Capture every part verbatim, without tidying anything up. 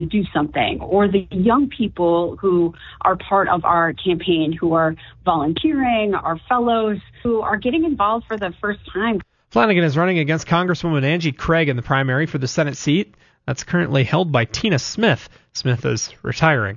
do something, or the young people who are part of our campaign, who are volunteering, our fellows, who are getting involved for the first time. Flanagan is running against Congresswoman Angie Craig in the primary for the Senate seat. That's currently held by Tina Smith. Smith is retiring.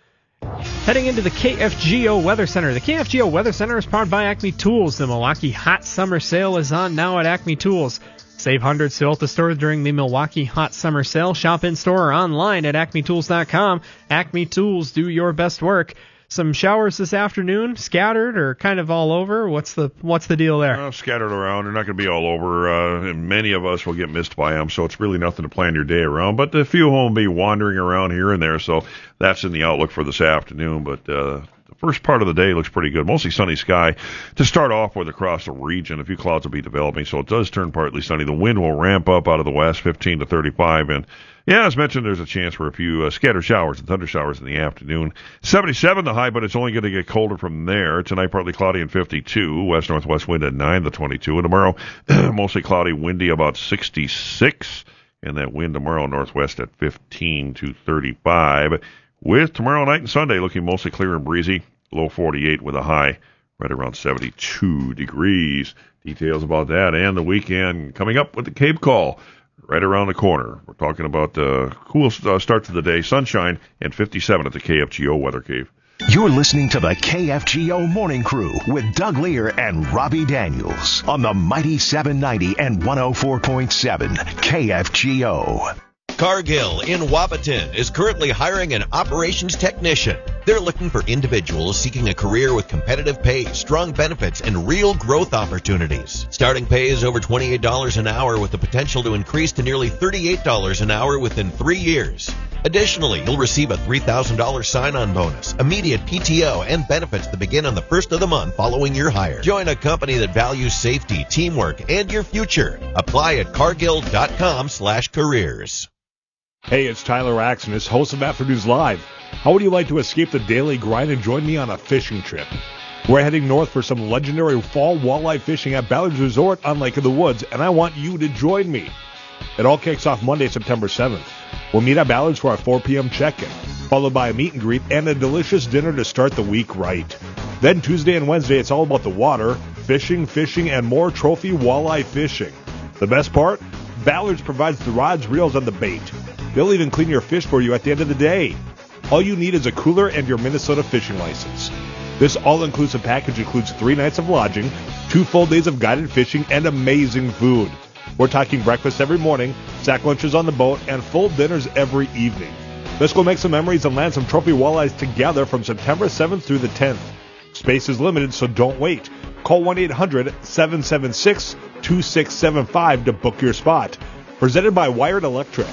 Heading into the K F G O Weather Center. The K F G O Weather Center is powered by Acme Tools. The Milwaukee Hot Summer Sale is on now at Acme Tools. Save hundreds still at the store during the Milwaukee Hot Summer Sale. Shop in store or online at acme tools dot com. Acme Tools, do your best work. Some showers this afternoon, scattered or kind of all over. What's the what's the deal there? Uh, scattered around. They're not going to be all over. Uh, and many of us will get missed by them, so it's really nothing to plan your day around. But a few will be wandering around here and there, so that's in the outlook for this afternoon. But uh, the first part of the day looks pretty good. Mostly sunny sky to start off with across the region. A few clouds will be developing, so it does turn partly sunny. The wind will ramp up out of the west, fifteen to thirty-five, and yeah, as mentioned, there's a chance for a few uh, scattered showers and thunder showers in the afternoon. seventy-seven the high, but it's only going to get colder from there. Tonight, partly cloudy and fifty-two. West-northwest wind at nine to twenty-two. And tomorrow, mostly cloudy, windy, about sixty-six. And that wind tomorrow, northwest at fifteen to thirty-five. With tomorrow night and Sunday looking mostly clear and breezy. Low forty-eight with a high right around seventy-two degrees. Details about that and the weekend coming up with the Cape Call. Right around the corner. We're talking about the uh, cool uh, start to the day, sunshine, and fifty-seven at the K F G O Weather Cave. You're listening to the K F G O Morning Crew with Doug Lear and Robbie Daniels on the Mighty seven ninety and one oh four point seven K F G O. Cargill in Wapaton is currently hiring an operations technician. They're looking for individuals seeking a career with competitive pay, strong benefits, and real growth opportunities. Starting pay is over twenty-eight dollars an hour with the potential to increase to nearly thirty-eight dollars an hour within three years. Additionally, you'll receive a three thousand dollars sign-on bonus, immediate P T O, and benefits that begin on the first of the month following your hire. Join a company that values safety, teamwork, and your future. Apply at cargill.com slash careers. Hey, it's Tyler Axonis, host of Afternoons Live. How would you like to escape the daily grind and join me on a fishing trip? We're heading north for some legendary fall walleye fishing at Ballard's Resort on Lake of the Woods, and I want you to join me. It all kicks off Monday, September seventh. We'll meet at Ballard's for our four p.m. check-in, followed by a meet and greet and a delicious dinner to start the week right. Then Tuesday and Wednesday, it's all about the water, fishing, fishing, and more trophy walleye fishing. The best part? Ballard's provides the rods, reels, and the bait. They'll even clean your fish for you at the end of the day. All you need is a cooler and your Minnesota fishing license. This all-inclusive package includes three nights of lodging, two full days of guided fishing, and amazing food. We're talking breakfast every morning, sack lunches on the boat, and full dinners every evening. Let's go make some memories and land some trophy walleyes together from September seventh through the tenth. Space is limited, so don't wait. Call one eight hundred seven seven six two six seven five to book your spot. Presented by Wired Electric.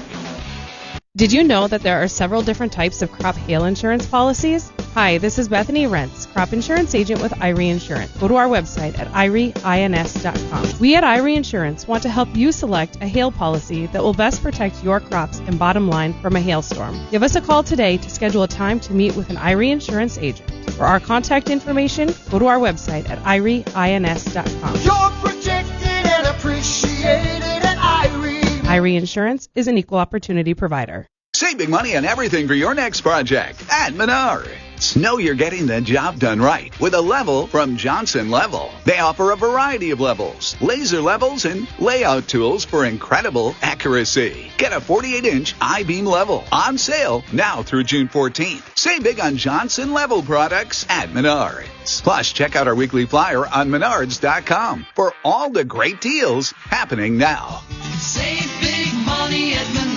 Did you know that there are several different types of crop hail insurance policies? Hi, this is Bethany Rentz, crop insurance agent with I R E Insurance. Go to our website at I R E ins dot com. We at I R E Insurance want to help you select a hail policy that will best protect your crops and bottom line from a hailstorm. Give us a call today to schedule a time to meet with an I R E Insurance agent. For our contact information, go to our website at I R E ins dot com. You're protected and appreciated at I R E. I R E Insurance is an equal opportunity provider. Save big money on everything for your next project at Menards. Know you're getting the job done right with a level from Johnson Level. They offer a variety of levels, laser levels, and layout tools for incredible accuracy. Get a forty-eight inch I-beam level on sale now through June fourteenth. Save big on Johnson Level products at Menards. Plus, check out our weekly flyer on menards dot com for all the great deals happening now. Save big money at Menards.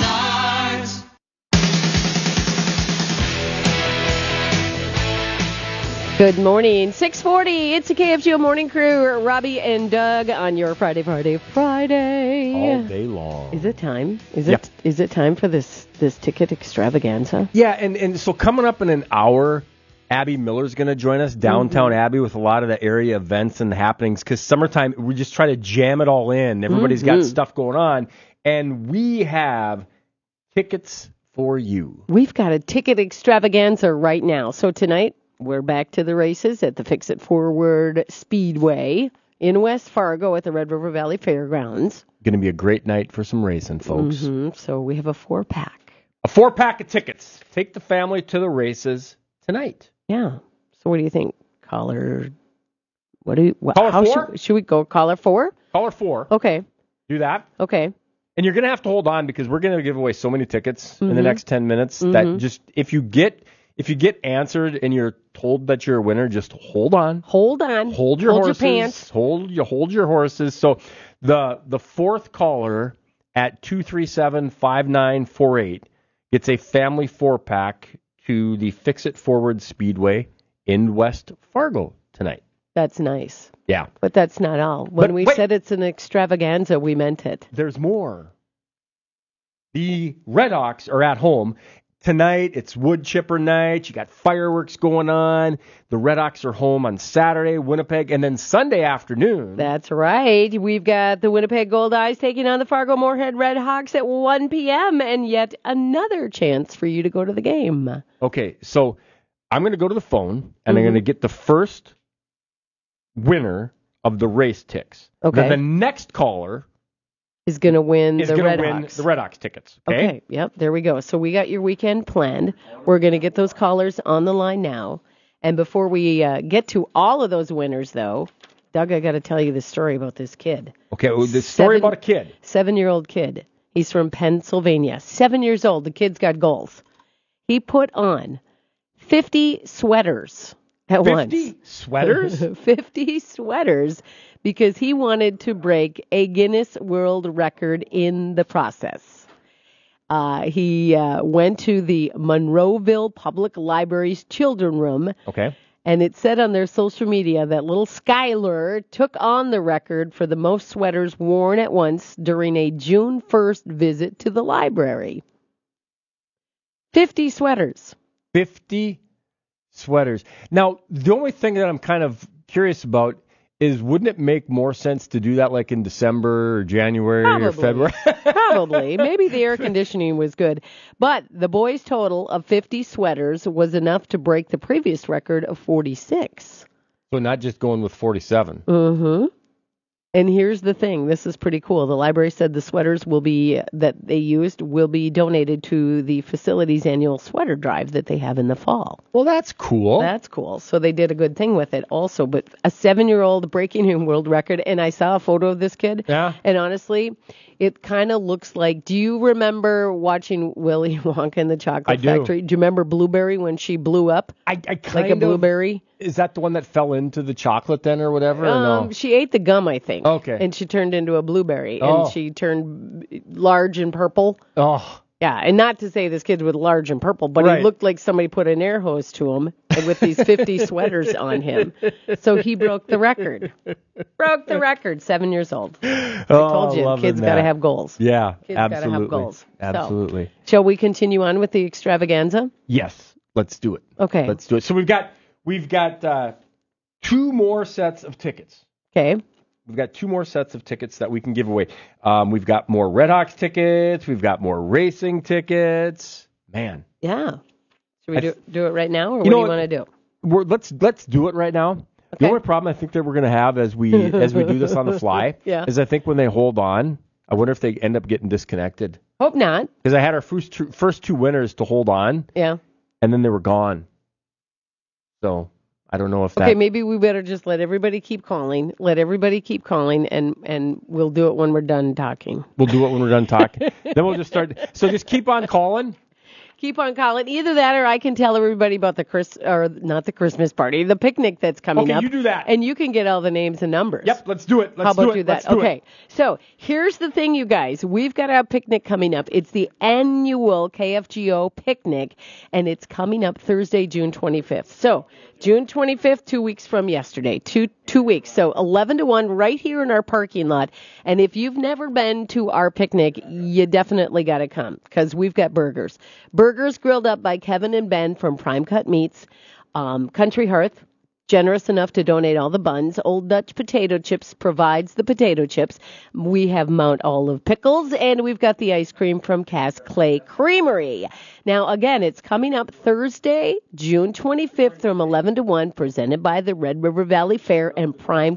Good morning. six forty. It's the K F G O Morning Crew. Robbie and Doug on your Friday Party Friday. All day long. Is it time? Is Yeah. it is it time for this this ticket extravaganza? Yeah, and, and so coming up in an hour, Abby Miller's going to join us, downtown mm-hmm. Abby, with a lot of the area events and happenings, because summertime, we just try to jam it all in. Everybody's mm-hmm. got stuff going on, and we have tickets for you. We've got a ticket extravaganza right now. So tonight, we're back to the races at the Fix It Forward Speedway in West Fargo at the Red River Valley Fairgrounds. Going to be a great night for some racing, folks. Mm-hmm. So we have a four-pack A four-pack of tickets. Take the family to the races tonight. Yeah. So what do you think? Caller, what do you, what, Caller how four? Should, should we go caller four? Caller four. Okay. Do that. Okay. And you're going to have to hold on because we're going to give away so many tickets mm-hmm. in the next ten minutes mm-hmm. that just, if you get, if you get answered and you're told that you're a winner, just hold on. Hold on. Hold your hold horses. Your pants. Hold you hold your horses. So the the fourth caller at two three seven, five nine four eight gets a family four-pack to the Fix It Forward Speedway in West Fargo tonight. That's nice. Yeah. But that's not all. When But we wait. said it's an extravaganza, we meant it. There's more. The Redhawks are at home. Tonight, it's wood chipper night. You got fireworks going on. The Redhawks are home on Saturday, Winnipeg, and then Sunday afternoon. That's right. We've got the Winnipeg Gold Eyes taking on the Fargo Moorhead Redhawks at one p.m. and yet another chance for you to go to the game. Okay, so I'm going to go to the phone, and Mm-hmm. I'm going to get the first winner of the race ticks. Okay. Then the next caller Is going to win is the going to win Redhawks. the Redhawks tickets. Okay? Okay, yep, there we go. So we got your weekend planned. We're going to get those callers on the line now. And before we uh, get to all of those winners, though, Doug, I got to tell you the story about this kid. Okay, well, the story Seven- about a kid. Seven-year-old kid. He's from Pennsylvania. Seven years old. The kid's got goals. He put on fifty sweaters at once. fifty sweaters? fifty sweaters because he wanted to break a Guinness World Record in the process. Uh, he uh, went to the Monroeville Public Library's children room, Okay. and it said on their social media that little Skylar took on the record for the most sweaters worn at once during a June first visit to the library. fifty sweaters. fifty sweaters. Now, the only thing that I'm kind of curious about is, wouldn't it make more sense to do that like in December or January Probably. or February? Probably. Maybe the air conditioning was good. But the boys' total of fifty sweaters was enough to break the previous record of forty-six. So not just going with forty-seven. Mm-hmm. And here's the thing. This is pretty cool. The library said the sweaters will be that they used will be donated to the facility's annual sweater drive that they have in the fall. Well, that's cool. That's cool. So they did a good thing with it also. But a seven-year-old breaking a world record, and I saw a photo of this kid. Yeah. And honestly, it kind of looks like, do you remember watching Willy Wonka and the Chocolate I do. Factory? Do you remember Blueberry when she blew up? I, I kind like a of, blueberry? Is that the one that fell into the chocolate then or whatever? Or Um, no? She ate the gum, I think. Okay. And she turned into a blueberry. Oh. And she turned large and purple. Oh. Yeah, and not to say this kid was large and purple, but Right. he looked like somebody put an air hose to him with these fifty sweaters on him. So he broke the record. Broke the record, seven years old. I Oh, told you, loving kids got to that. have goals. Yeah, Kids gotta have absolutely. goals. So- Absolutely. Shall we continue on with the extravaganza? Yes, let's do it. Okay. Let's do it. So we've got we've got uh, two more sets of tickets. Okay. We've got two more sets of tickets that we can give away. Um, we've got more Redhawks tickets. We've got more racing tickets. Man, Yeah. Should we I do, th- do it right now, or what You do know you what? want to do? we're, let's let's do it right now. The Okay. only problem I think that we're going to have as we as we do this on the fly Yeah. is I think when they hold on, I wonder if they end up getting disconnected. Hope not. Because I had our first two, first two winners to hold on, Yeah. and then they were gone. So I don't know if that. Okay, maybe we better just let everybody keep calling. Let everybody keep calling, and, and we'll do it when we're done talking. We'll do it when we're done talking. Then we'll just start. So just keep on calling. Keep on calling. Either that, or I can tell everybody about the Chris, or not the Christmas party, the picnic that's coming Okay, up. you do that. and you can get all the names and numbers. Yep, let's do it. Let's How about do it. do that? Let's do okay. it. So here's the thing, you guys. We've got a picnic coming up. It's the annual K F G O picnic, and it's coming up Thursday, June twenty-fifth. So June twenty-fifth, two weeks from yesterday. Two two weeks. So eleven to one right here in our parking lot. And if you've never been to our picnic, you definitely got to come because we've got burgers. Burgers grilled up by Kevin and Ben from Prime Cut Meats. Um, Country Hearth, generous enough to donate all the buns. Old Dutch Potato Chips provides the potato chips. We have Mount Olive pickles, and we've got the ice cream from Cass Clay Creamery. Now, again, it's coming up Thursday, June twenty-fifth from eleven to one, presented by the Red River Valley Fair and Prime Cut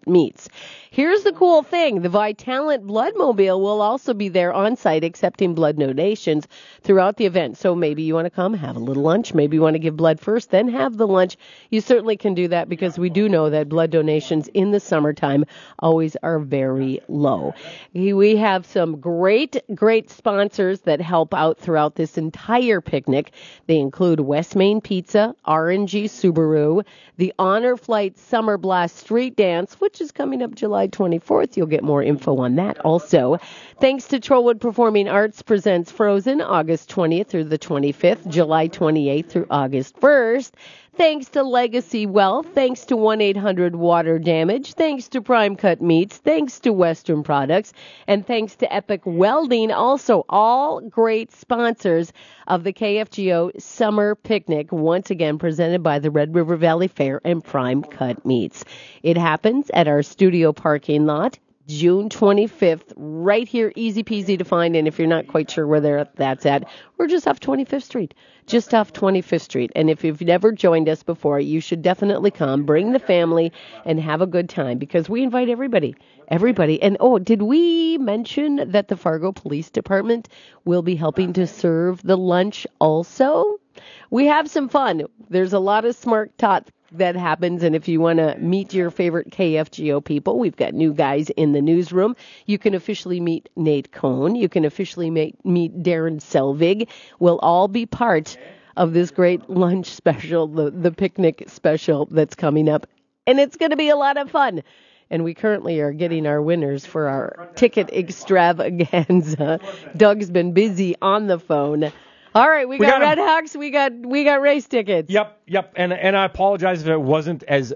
Meats. Here's the cool thing. The Vitalant Bloodmobile will also be there on site accepting blood donations throughout the event. So maybe you want to come, have a little lunch. Maybe you want to give blood first, then have the lunch. You certainly can do that because we do know that blood donations in the summertime always are very low. We have some great, great sponsors that help out throughout this entire picnic. They include West Main Pizza, R and G Subaru, the Honor Flight Summer Blast Street Dance, which is coming up July twenty-fourth. You'll get more info on that also. Thanks to Trollwood Performing Arts presents Frozen August twentieth through the twenty-fifth, July twenty-eighth through August first. Thanks to Legacy Wealth, thanks to one eight hundred Water Damage, thanks to Prime Cut Meats, thanks to Western Products, and thanks to Epic Welding, also all great sponsors of the K F G O Summer Picnic, once again presented by the Red River Valley Fair and Prime Cut Meats. It happens at our studio parking lot, June twenty-fifth, right here, easy peasy to find. And if you're not quite sure where there, that's at, we're just off twenty-fifth Street, just off twenty-fifth Street. And if you've never joined us before, you should definitely come, bring the family, and have a good time because we invite everybody, everybody. And oh, did we mention that the Fargo Police Department will be helping to serve the lunch also? We have some fun. There's a lot of smart talk that happens, and if you want to meet your favorite K F G O people, we've got new guys in the newsroom. You can officially meet Nate Cohn. You can officially meet, meet Darren Selvig. We'll all be part of this great lunch special, the, the picnic special that's coming up, and it's going to be a lot of fun. And we currently are getting our winners for our ticket extravaganza. Doug's been busy on the phone. All right, we, we got, got Red Hawks, we got we got race tickets. Yep, yep. And and I apologize if it wasn't as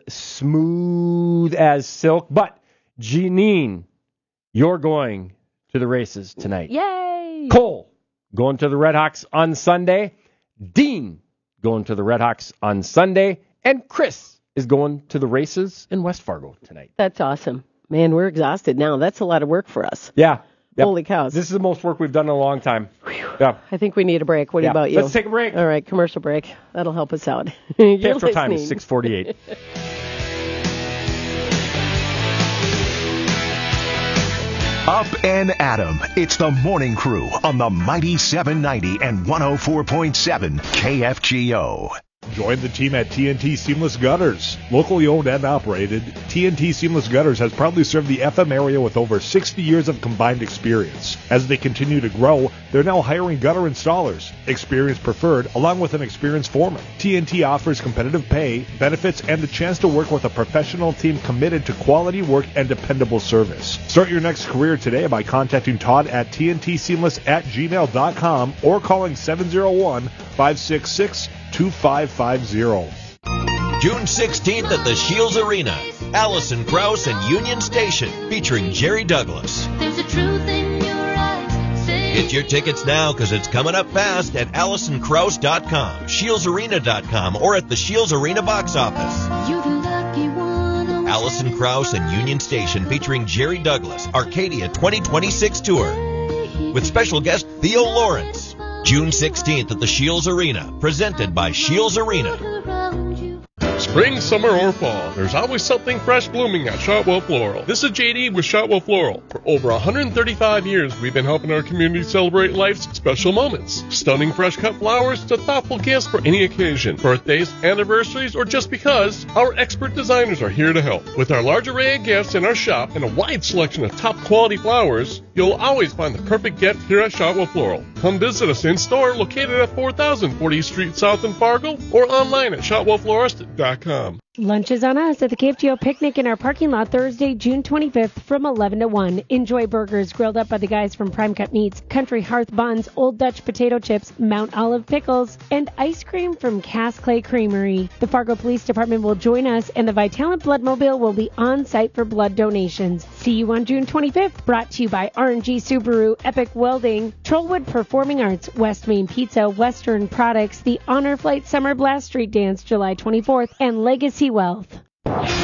smooth as silk, but Janine, you're going to the races tonight. Yay! Cole going to the Red Hawks on Sunday. Dean going to the Red Hawks on Sunday, and Chris is going to the races in West Fargo tonight. That's awesome. Man, we're exhausted now. That's a lot of work for us. Yeah. Yep. Holy cows. This is the most work we've done in a long time. Yeah. I think we need a break. What yeah. about you? Let's take a break. All right, commercial break. That'll help us out. After time is six forty-eight. Up and Adam. It's the Morning Crew on the Mighty seven ninety and one oh four point seven K F G O. Join the team at T N T Seamless Gutters. Locally owned and operated, T N T Seamless Gutters has proudly served the F M area with over sixty years of combined experience. As they continue to grow, they're now hiring gutter installers, experience preferred, along with an experienced foreman. T N T offers competitive pay, benefits, and the chance to work with a professional team committed to quality work and dependable service. Start your next career today by contacting Todd at T N T Seamless at gmail dot com or calling seven oh one, five six six, two five five zero. June sixteenth at the Shields Arena, Allison Krauss and Union Station, featuring Jerry Douglas. There's a truth in your eyes. Say Get your tickets now because it's coming up fast at allison krauss dot com, shields arena dot com, or at the Shields Arena box office. you're the lucky one. Allison Krauss and Union Station, featuring Jerry Douglas, Arcadia twenty twenty-six tour, with special guest Theo Lawrence. June sixteenth at the Shields Arena, presented by Shields Arena. Spring, summer, or fall, there's always something fresh blooming at Shotwell Floral. This is J D with Shotwell Floral. For over one hundred thirty-five years, we've been helping our community celebrate life's special moments. Stunning fresh-cut flowers to thoughtful gifts for any occasion, birthdays, anniversaries, or just because, our expert designers are here to help. With our large array of gifts in our shop and a wide selection of top-quality flowers, you'll always find the perfect gift here at Shotwell Floral. Come visit us in store, located at four thousand fortieth Street South in Fargo, or online at shotwell florist dot com. Lunch is on us at the K F G O Picnic in our parking lot Thursday, June twenty-fifth from eleven to one. Enjoy burgers grilled up by the guys from Prime Cut Meats, Country Hearth Buns, Old Dutch Potato Chips, Mount Olive Pickles, and ice cream from Cass Clay Creamery. The Fargo Police Department will join us, and the Vitalant Bloodmobile will be on site for blood donations. See you on June twenty-fifth, brought to you by R and G Subaru, Epic Welding, Trollwood Performing Arts, West Main Pizza, Western Products, the Honor Flight Summer Blast Street Dance July twenty-fourth, and Legacy Wealth. K F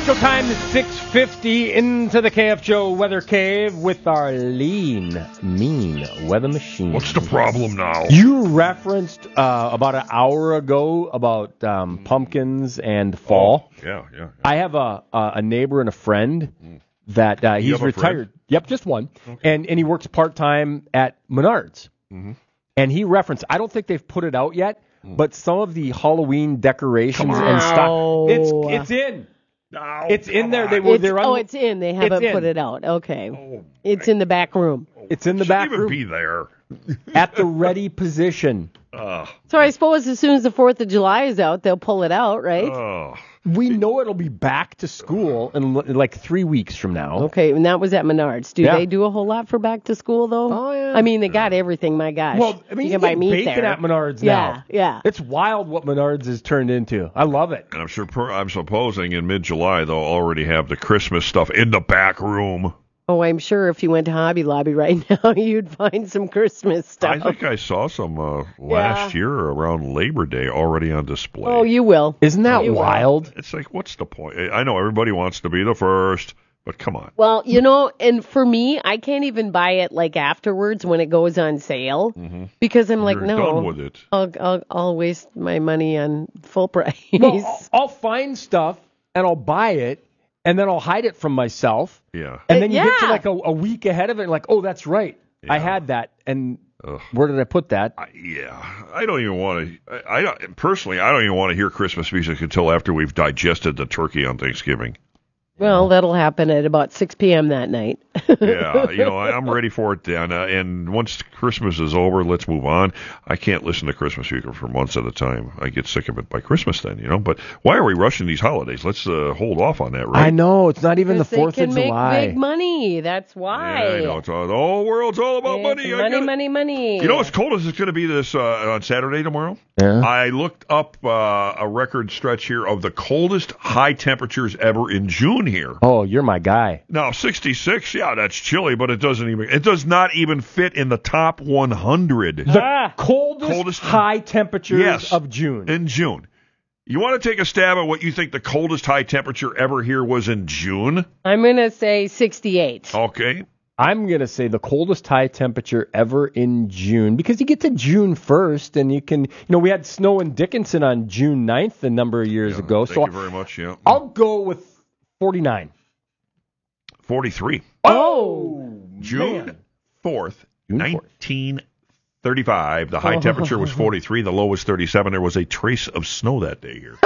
Central Time is six fifty into the K F G O Weather Cave with our lean, mean weather machine. What's the problem now? You referenced uh, about an hour ago about um, pumpkins and fall. Oh, yeah, yeah, yeah. I have a a, a neighbor and a friend that uh, You he's have a retired. friend? Yep, just one. Okay. And and he works part time at Menards. Mm-hmm. And he referenced, I don't think they've put it out yet, but some of the Halloween decorations and stuff. It's it's in. No, it's in there. They It's, were they're oh, un- it's in. They haven't in. put it out. Okay. It's in the back room. It's in the Shouldn't back even room be there. at the ready position. Uh, So I suppose as soon as the fourth of July is out, they'll pull it out, right? oh. We know it'll be back to school in l- like three weeks from now. Okay, and that was at Menards. Do Yeah. they do a whole lot for back to school, though? Oh, yeah. I mean, they got everything, my gosh. Well, I mean, you you can buy get meat bacon there. at Menards Yeah, now. yeah. It's wild what Menards has turned into. I love it. And I'm sure I'm supposing in mid-July they'll already have the Christmas stuff in the back room. Oh, I'm sure if you went to Hobby Lobby right now, you'd find some Christmas stuff. I think I saw some uh, last Yeah. year around Labor Day already on display. Oh, you will. Isn't that You will. wild? It's like, what's the point? I know everybody wants to be the first, but come on. Well, you know, and for me, I can't even buy it like afterwards when it goes on sale Mm-hmm. because I'm like, You're no, done with it. I'll, I'll I'll waste my money on full price. Well, I'll, I'll find stuff and I'll buy it and then I'll hide it from myself. Yeah. And then you get to Yeah. like a, a week ahead of it and like, oh, that's right. I Yeah. had that. And Ugh. where did I put that? I, yeah, I don't even want to. I, I don't, personally, I don't even want to hear Christmas music until after we've digested the turkey on Thanksgiving. Well, that'll happen at about six p.m. that night. Yeah, you know, I, I'm ready for it then. Uh, and once Christmas is over, let's move on. I can't listen to Christmas music for months at a time. I get sick of it by Christmas then, you know. But why are we rushing these holidays? Let's uh, hold off on that, right? I know. It's not even the Because fourth they can of make July. big money. That's why. Yeah, I know. It's all, the whole world's all about It's money. I money, get it. money, money. You know what's cold as it's going to be this uh, on Saturday tomorrow? Yeah. I looked up uh, a record stretch here of the coldest high temperatures ever in June here. Oh, you're my guy. Now, sixty-six, yeah, that's chilly, but it doesn't even it does not even fit in the top one hundred. The Ah. coldest, Coldest- high temperatures Yes. of June. In June. You want to take a stab at what you think the coldest high temperature ever here was in June? I'm going to say sixty-eight. Okay. I'm going to say the coldest high temperature ever in June because you get to June first and you can, you know, we had snow in Dickinson on June ninth a number of years Yeah, ago. Thank So you very much. Yeah. I'll go with forty-nine. forty-three. Oh, June man. fourth, June fourth. nineteen thirty-five. The high temperature was forty-three. The low was thirty-seven. There was a trace of snow that day here.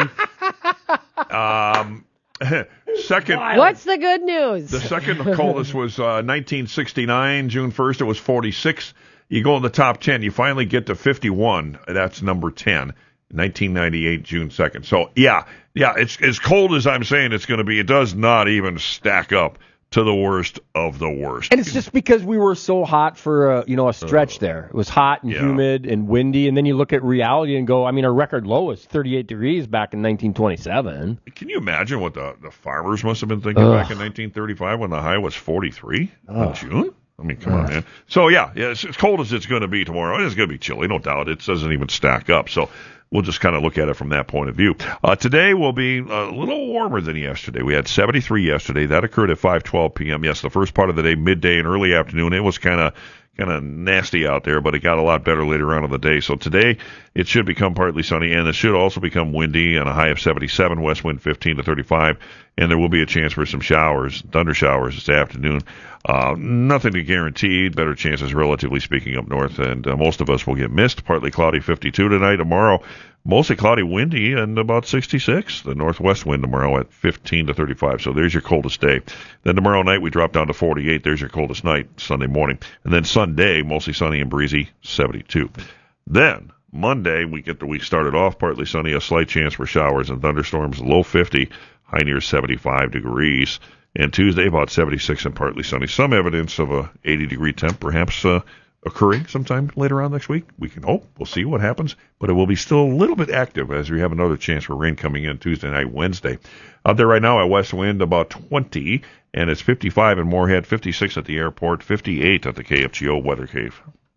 um, second. What's the good news? The second coldest was uh, nineteen sixty-nine, June first. It was forty-six. You go in the top ten, you finally get to fifty-one. That's number ten. nineteen ninety-eight, June second. So, yeah, yeah, it's as cold as I'm saying it's going to be. It does not even stack up to the worst of the worst. And it's just because we were so hot for a, you know, a stretch there. It was hot and Yeah. humid and windy, and then you look at reality and go, I mean, our record low was thirty-eight degrees back in nineteen twenty-seven. Can you imagine what the, the farmers must have been thinking Ugh. back in nineteen thirty-five when the high was forty-three in June? I mean, come on, man. So, yeah, yeah, it's as cold as it's going to be tomorrow. It's going to be chilly, no doubt. It doesn't even stack up. So we'll just kind of look at it from that point of view. Uh, today will be a little warmer than yesterday. We had seventy-three yesterday. That occurred at five twelve p.m. Yes, the first part of the day, midday and early afternoon, it was kind of kind of nasty out there, but it got a lot better later on in the day. So today it should become partly sunny, and it should also become windy and a high of seventy-seven, west wind fifteen to thirty-five, and there will be a chance for some showers, thunder showers this afternoon. Uh, nothing to guarantee. Better chances, relatively speaking, up north, and uh, most of us will get mist. Partly cloudy, fifty-two tonight. Tomorrow, mostly cloudy, windy, and about sixty-six. The northwest wind tomorrow at fifteen to thirty-five. So there's your coldest day. Then tomorrow night we drop down to forty-eight. There's your coldest night, Sunday morning. And then Sunday, mostly sunny and breezy, seventy-two. Then Monday, we get the week started off partly sunny, a slight chance for showers and thunderstorms, low fifty, high near seventy-five degrees. And Tuesday, about seventy-six and partly sunny. Some evidence of a eighty degree temp, perhaps uh, occurring sometime later on next week. We can hope. We'll see what happens. But it will be still a little bit active as we have another chance for rain coming in Tuesday night, Wednesday. Out there right now, a west wind about twenty, and it's fifty-five in Moorhead, fifty-six at the airport, fifty-eight at the K F G O Weather Cave.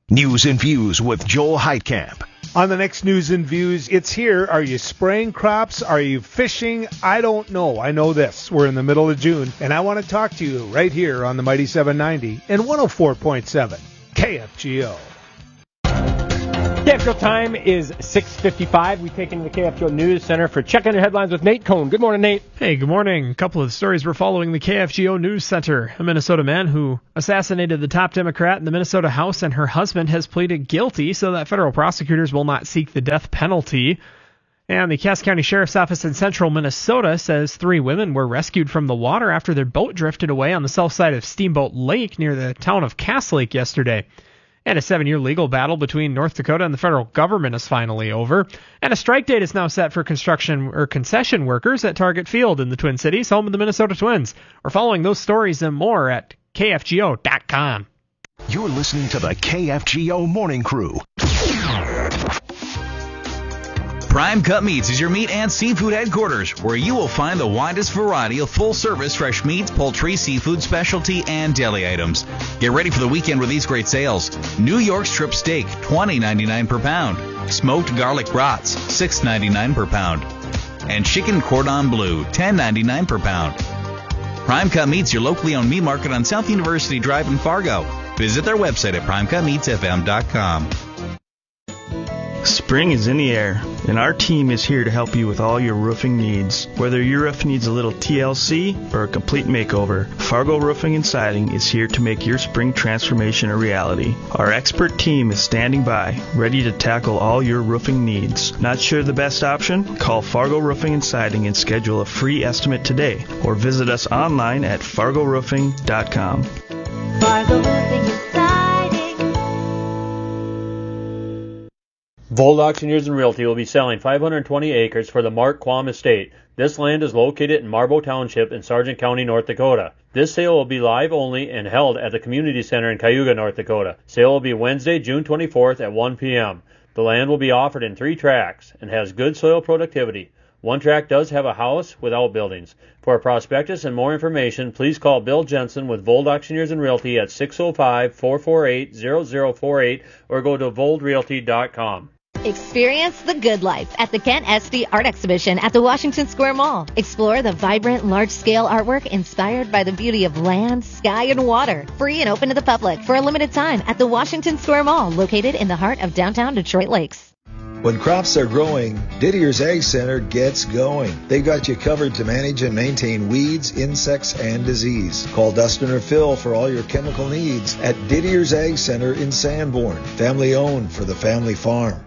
News and Views with Joel Heitkamp. On the next News and Views, it's here. Are you spraying crops? Are you fishing? I don't know. I know this. We're in the middle of June, and I want to talk to you right here on the Mighty seven ninety and one oh four point seven K F G O. K F G O time is six fifty-five. We take into the K F G O News Center for checking your headlines with Nate Cohn. Good morning, Nate. Hey, good morning. A couple of stories we're following the K F G O News Center. A Minnesota man who assassinated the top Democrat in the Minnesota House and her husband has pleaded guilty so that federal prosecutors will not seek the death penalty. And the Cass County Sheriff's Office in central Minnesota says three women were rescued from the water after their boat drifted away on the south side of Steamboat Lake near the town of Cass Lake yesterday. And a seven-year legal battle between North Dakota and the federal government is finally over. And a strike date is now set for construction or concession workers at Target Field in the Twin Cities, home of the Minnesota Twins. We're following those stories and more at K F G O dot com. You're listening to the K F G O Morning Crew. Prime Cut Meats is your meat and seafood headquarters, where you will find the widest variety of full-service fresh meats, poultry, seafood, specialty, and deli items. Get ready for the weekend with these great sales. New York strip steak, twenty ninety-nine per pound. Smoked garlic brats, six ninety-nine per pound. And chicken cordon bleu, ten ninety-nine per pound. Prime Cut Meats, your locally owned meat market on South University Drive in Fargo. Visit their website at prime cut meats f m dot com. Spring is in the air, and our team is here to help you with all your roofing needs. Whether your roof needs a little T L C or a complete makeover, Fargo Roofing and Siding is here to make your spring transformation a reality. Our expert team is standing by, ready to tackle all your roofing needs. Not sure the best option? Call Fargo Roofing and Siding and schedule a free estimate today, or visit us online at fargo roofing dot com. Fargo Roofing and Siding. Vold Auctioneers and Realty will be selling five hundred twenty acres for the Mark Quam Estate. This land is located in Marbo Township in Sargent County, North Dakota. This sale will be live only and held at the Community Center in Cayuga, North Dakota. Sale will be Wednesday, June twenty-fourth at one p.m. The land will be offered in three tracts and has good soil productivity. One tract does have a house with outbuildings. For a prospectus and more information, please call Bill Jensen with Vold Auctioneers and Realty at six oh five, four four eight, zero zero four eight or go to vold realty dot com. Experience the good life at the Kent Esty Art Exhibition at the Washington Square Mall. Explore the vibrant, large-scale artwork inspired by the beauty of land, sky, and water. Free and open to the public for a limited time at the Washington Square Mall, located in the heart of downtown Detroit Lakes. When crops are growing, Didier's Ag Center gets going. They've got you covered to manage and maintain weeds, insects, and disease. Call Dustin or Phil for all your chemical needs at Didier's Ag Center in Sanborn. Family owned for the family farm.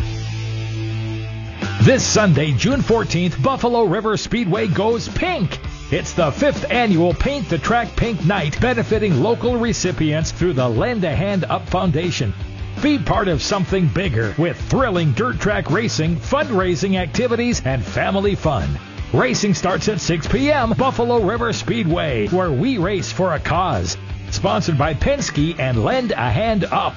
This Sunday, June fourteenth, Buffalo River Speedway goes pink. It's the fifth annual Paint the Track Pink Night, benefiting local recipients through the Lend a Hand Up Foundation. Be part of something bigger with thrilling dirt track racing, fundraising activities, and family fun. Racing starts at six p.m. Buffalo River Speedway, where we race for a cause. Sponsored by Penske and Lend a Hand Up.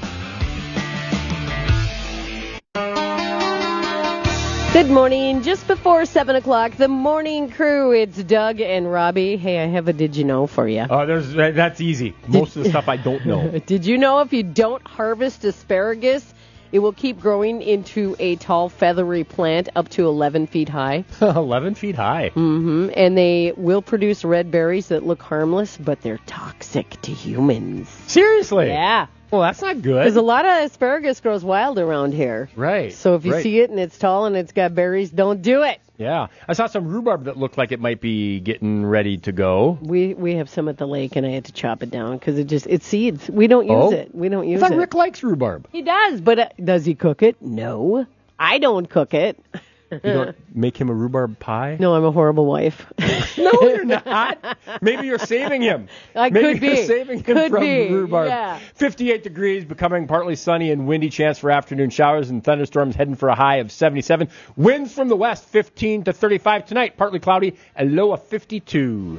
Good morning. Just before seven o'clock, the morning crew. It's Doug and Robbie. Hey, I have a did you know for you. Oh, there's that's easy. Most did, of the stuff I don't know. Did you know if you don't harvest asparagus, it will keep growing into a tall, feathery plant up to eleven feet high? eleven feet high. Mm-hmm. And they will produce red berries that look harmless, but they're toxic to humans. Seriously? Yeah. Well, that's not good. Because a lot of asparagus grows wild around here. Right. So if you right. see it and it's tall and it's got berries, don't do it. Yeah. I saw some rhubarb that looked like it might be getting ready to go. We we have some at the lake, and I had to chop it down because it just, it's seeds. We don't use oh. it. We don't use I thought it. Rick likes rhubarb. He does, but uh, does he cook it? No. I don't cook it. You don't make him a rhubarb pie? No, I'm a horrible wife. No, you're not. Maybe you're saving him. I Maybe could you're be. saving him could from be. rhubarb. Yeah. fifty-eight degrees, becoming partly sunny and windy. Chance for afternoon showers and thunderstorms, heading for a high of seventy-seven. Winds from the west, fifteen to thirty-five tonight. Partly cloudy, a low of fifty-two.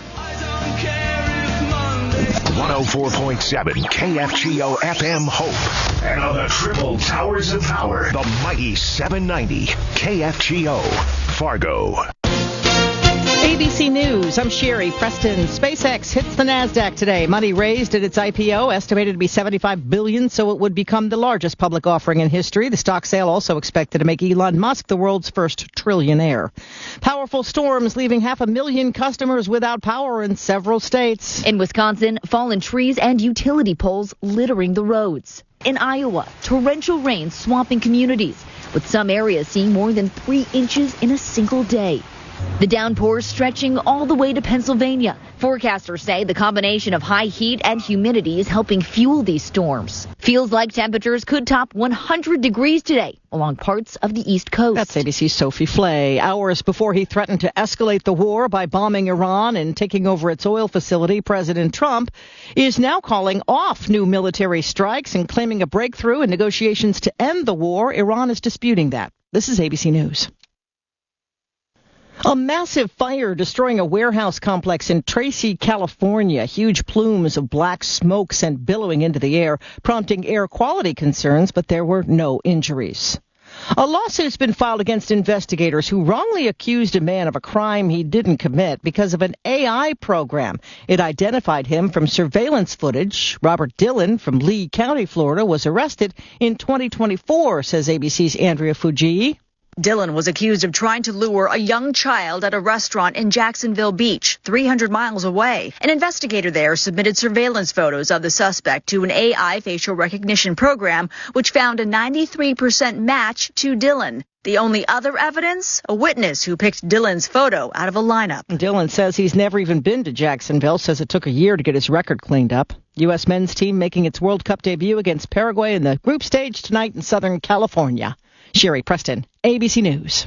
one oh four point seven K F G O F M Hope. And on the triple towers of power, the mighty seven ninety K F G O Fargo. A B C News, I'm Sherry Preston. SpaceX hits the NASDAQ today. Money raised at its I P O, estimated to be seventy-five billion dollars, so it would become the largest public offering in history. The stock sale also expected to make Elon Musk the world's first trillionaire. Powerful storms leaving half a million customers without power in several states. In Wisconsin, fallen trees and utility poles littering the roads. In Iowa, torrential rain swamping communities, with some areas seeing more than three inches in a single day. The downpours stretching all the way to Pennsylvania. Forecasters say the combination of high heat and humidity is helping fuel these storms. Feels like temperatures could top one hundred degrees today along parts of the East Coast. That's A B C's Sophie Flay. Hours before he threatened to escalate the war by bombing Iran and taking over its oil facility, President Trump is now calling off new military strikes and claiming a breakthrough in negotiations to end the war. Iran is disputing that. This is A B C News. A massive fire destroying a warehouse complex in Tracy, California. Huge plumes of black smoke sent billowing into the air, prompting air quality concerns, but there were no injuries. A lawsuit's been filed against investigators who wrongly accused a man of a crime he didn't commit because of an A I program. It identified him from surveillance footage. Robert Dillon from Lee County, Florida, was arrested in twenty twenty-four, says A B C's Andrea Fujii. Dillon was accused of trying to lure a young child at a restaurant in Jacksonville Beach, three hundred miles away. An investigator there submitted surveillance photos of the suspect to an A I facial recognition program, which found a ninety-three percent match to Dillon. The only other evidence? A witness who picked Dillon's photo out of a lineup. Dillon says he's never even been to Jacksonville, says it took a year to get his record cleaned up. U S men's team making its World Cup debut against Paraguay in the group stage tonight in Southern California. Sherry Preston, A B C News.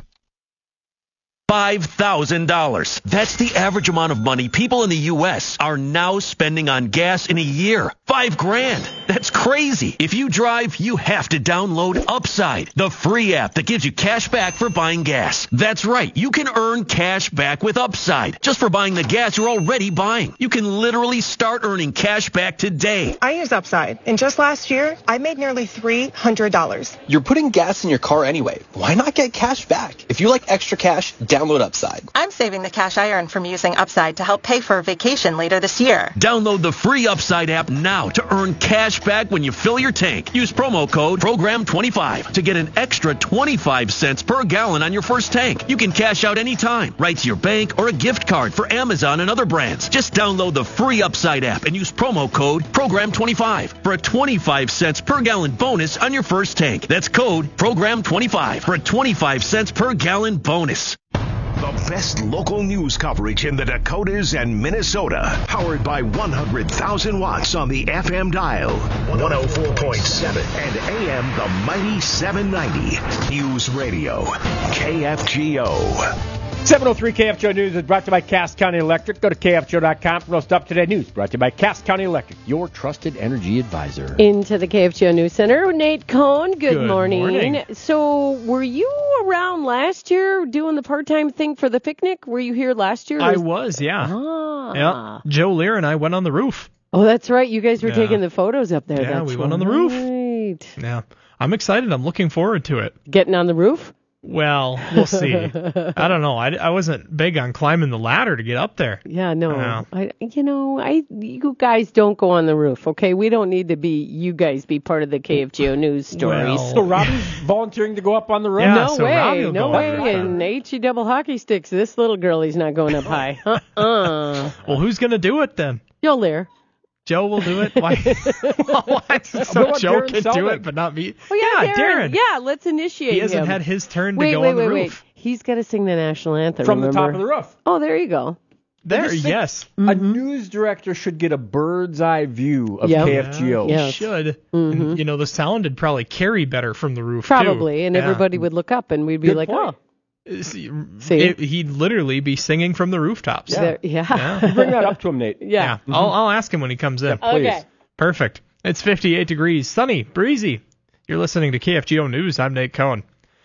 five thousand dollars. That's the average amount of money people in the U S are now spending on gas in a year. Five grand. That's crazy. If you drive, you have to download Upside, the free app that gives you cash back for buying gas. That's right. You can earn cash back with Upside just for buying the gas you're already buying. You can literally start earning cash back today. I use Upside, and just last year, I made nearly three hundred dollars. You're putting gas in your car anyway. Why not get cash back? If you like extra cash, download Upside. I'm saving the cash I earn from using Upside to help pay for a vacation later this year. Download the free Upside app now to earn cash back when you fill your tank. Use promo code program twenty-five to get an extra twenty-five cents per gallon on your first tank. You can cash out anytime, right to your bank or a gift card for Amazon and other brands. Just download the free Upside app and use promo code program twenty-five for a twenty-five cents per gallon bonus on your first tank. That's code program twenty-five for a twenty-five cents per gallon bonus. The best local news coverage in the Dakotas and Minnesota. Powered by one hundred thousand watts on the F M dial. one oh four point seven and A M the mighty seven ninety. News Radio. K F G O. seven oh three K F G O News is brought to you by Cass County Electric. Go to K F G O dot com for most up-to-date news. Brought to you by Cass County Electric, your trusted energy advisor. Into the K F G O News Center, Nate Cohn. Good, Good morning. morning. So, were you around last year doing the part-time thing for the picnic? Were you here last year? I was, yeah. Ah. Yeah. Joe Lear and I went on the roof. Oh, that's right. You guys were Yeah. taking the photos up there. Yeah, that's we went on the roof. right. Yeah. I'm excited. I'm looking forward to it. Getting on the roof? Well, we'll see. I don't know. I, I wasn't big on climbing the ladder to get up there. Yeah, no. Yeah. I, you know, I you guys don't go on the roof, okay? We don't need to be, you guys be part of the K F G O news stories. Well, So Robbie's volunteering to go up on the roof? Yeah, no so Robbie way, will no go up way. there. And H E double hockey sticks, this little girlie's not going up high. Uh-uh. Well, who's going to do it then? Joe Lear. Joe will do it? Why? Why? So about Joe Darren can do Selnick? it, but not me? Oh, yeah, yeah, Darren. Darren. Yeah, let's initiate He hasn't him. had his turn to wait, go wait, on the wait, roof. wait. He's got to sing the national anthem, From the remember? top of the roof. Oh, there you go. There, Just think yes. A news director should get a bird's eye view of Yep. K F G O. He Yes. should. Mhm. And, you know, the sound would probably carry better from the roof, too. Probably, and Yeah. everybody would look up, and we'd be Good like, point. oh. See, See? it- he'd literally be singing from the rooftops. There- yeah. Yeah. Bring that up to him, Nate. Yeah. Yeah. I'll, I'll ask him when he comes in. Please. Okay. Perfect. It's fifty-eight degrees, sunny, breezy. You're listening to K F G O News. I'm Nate Cohn.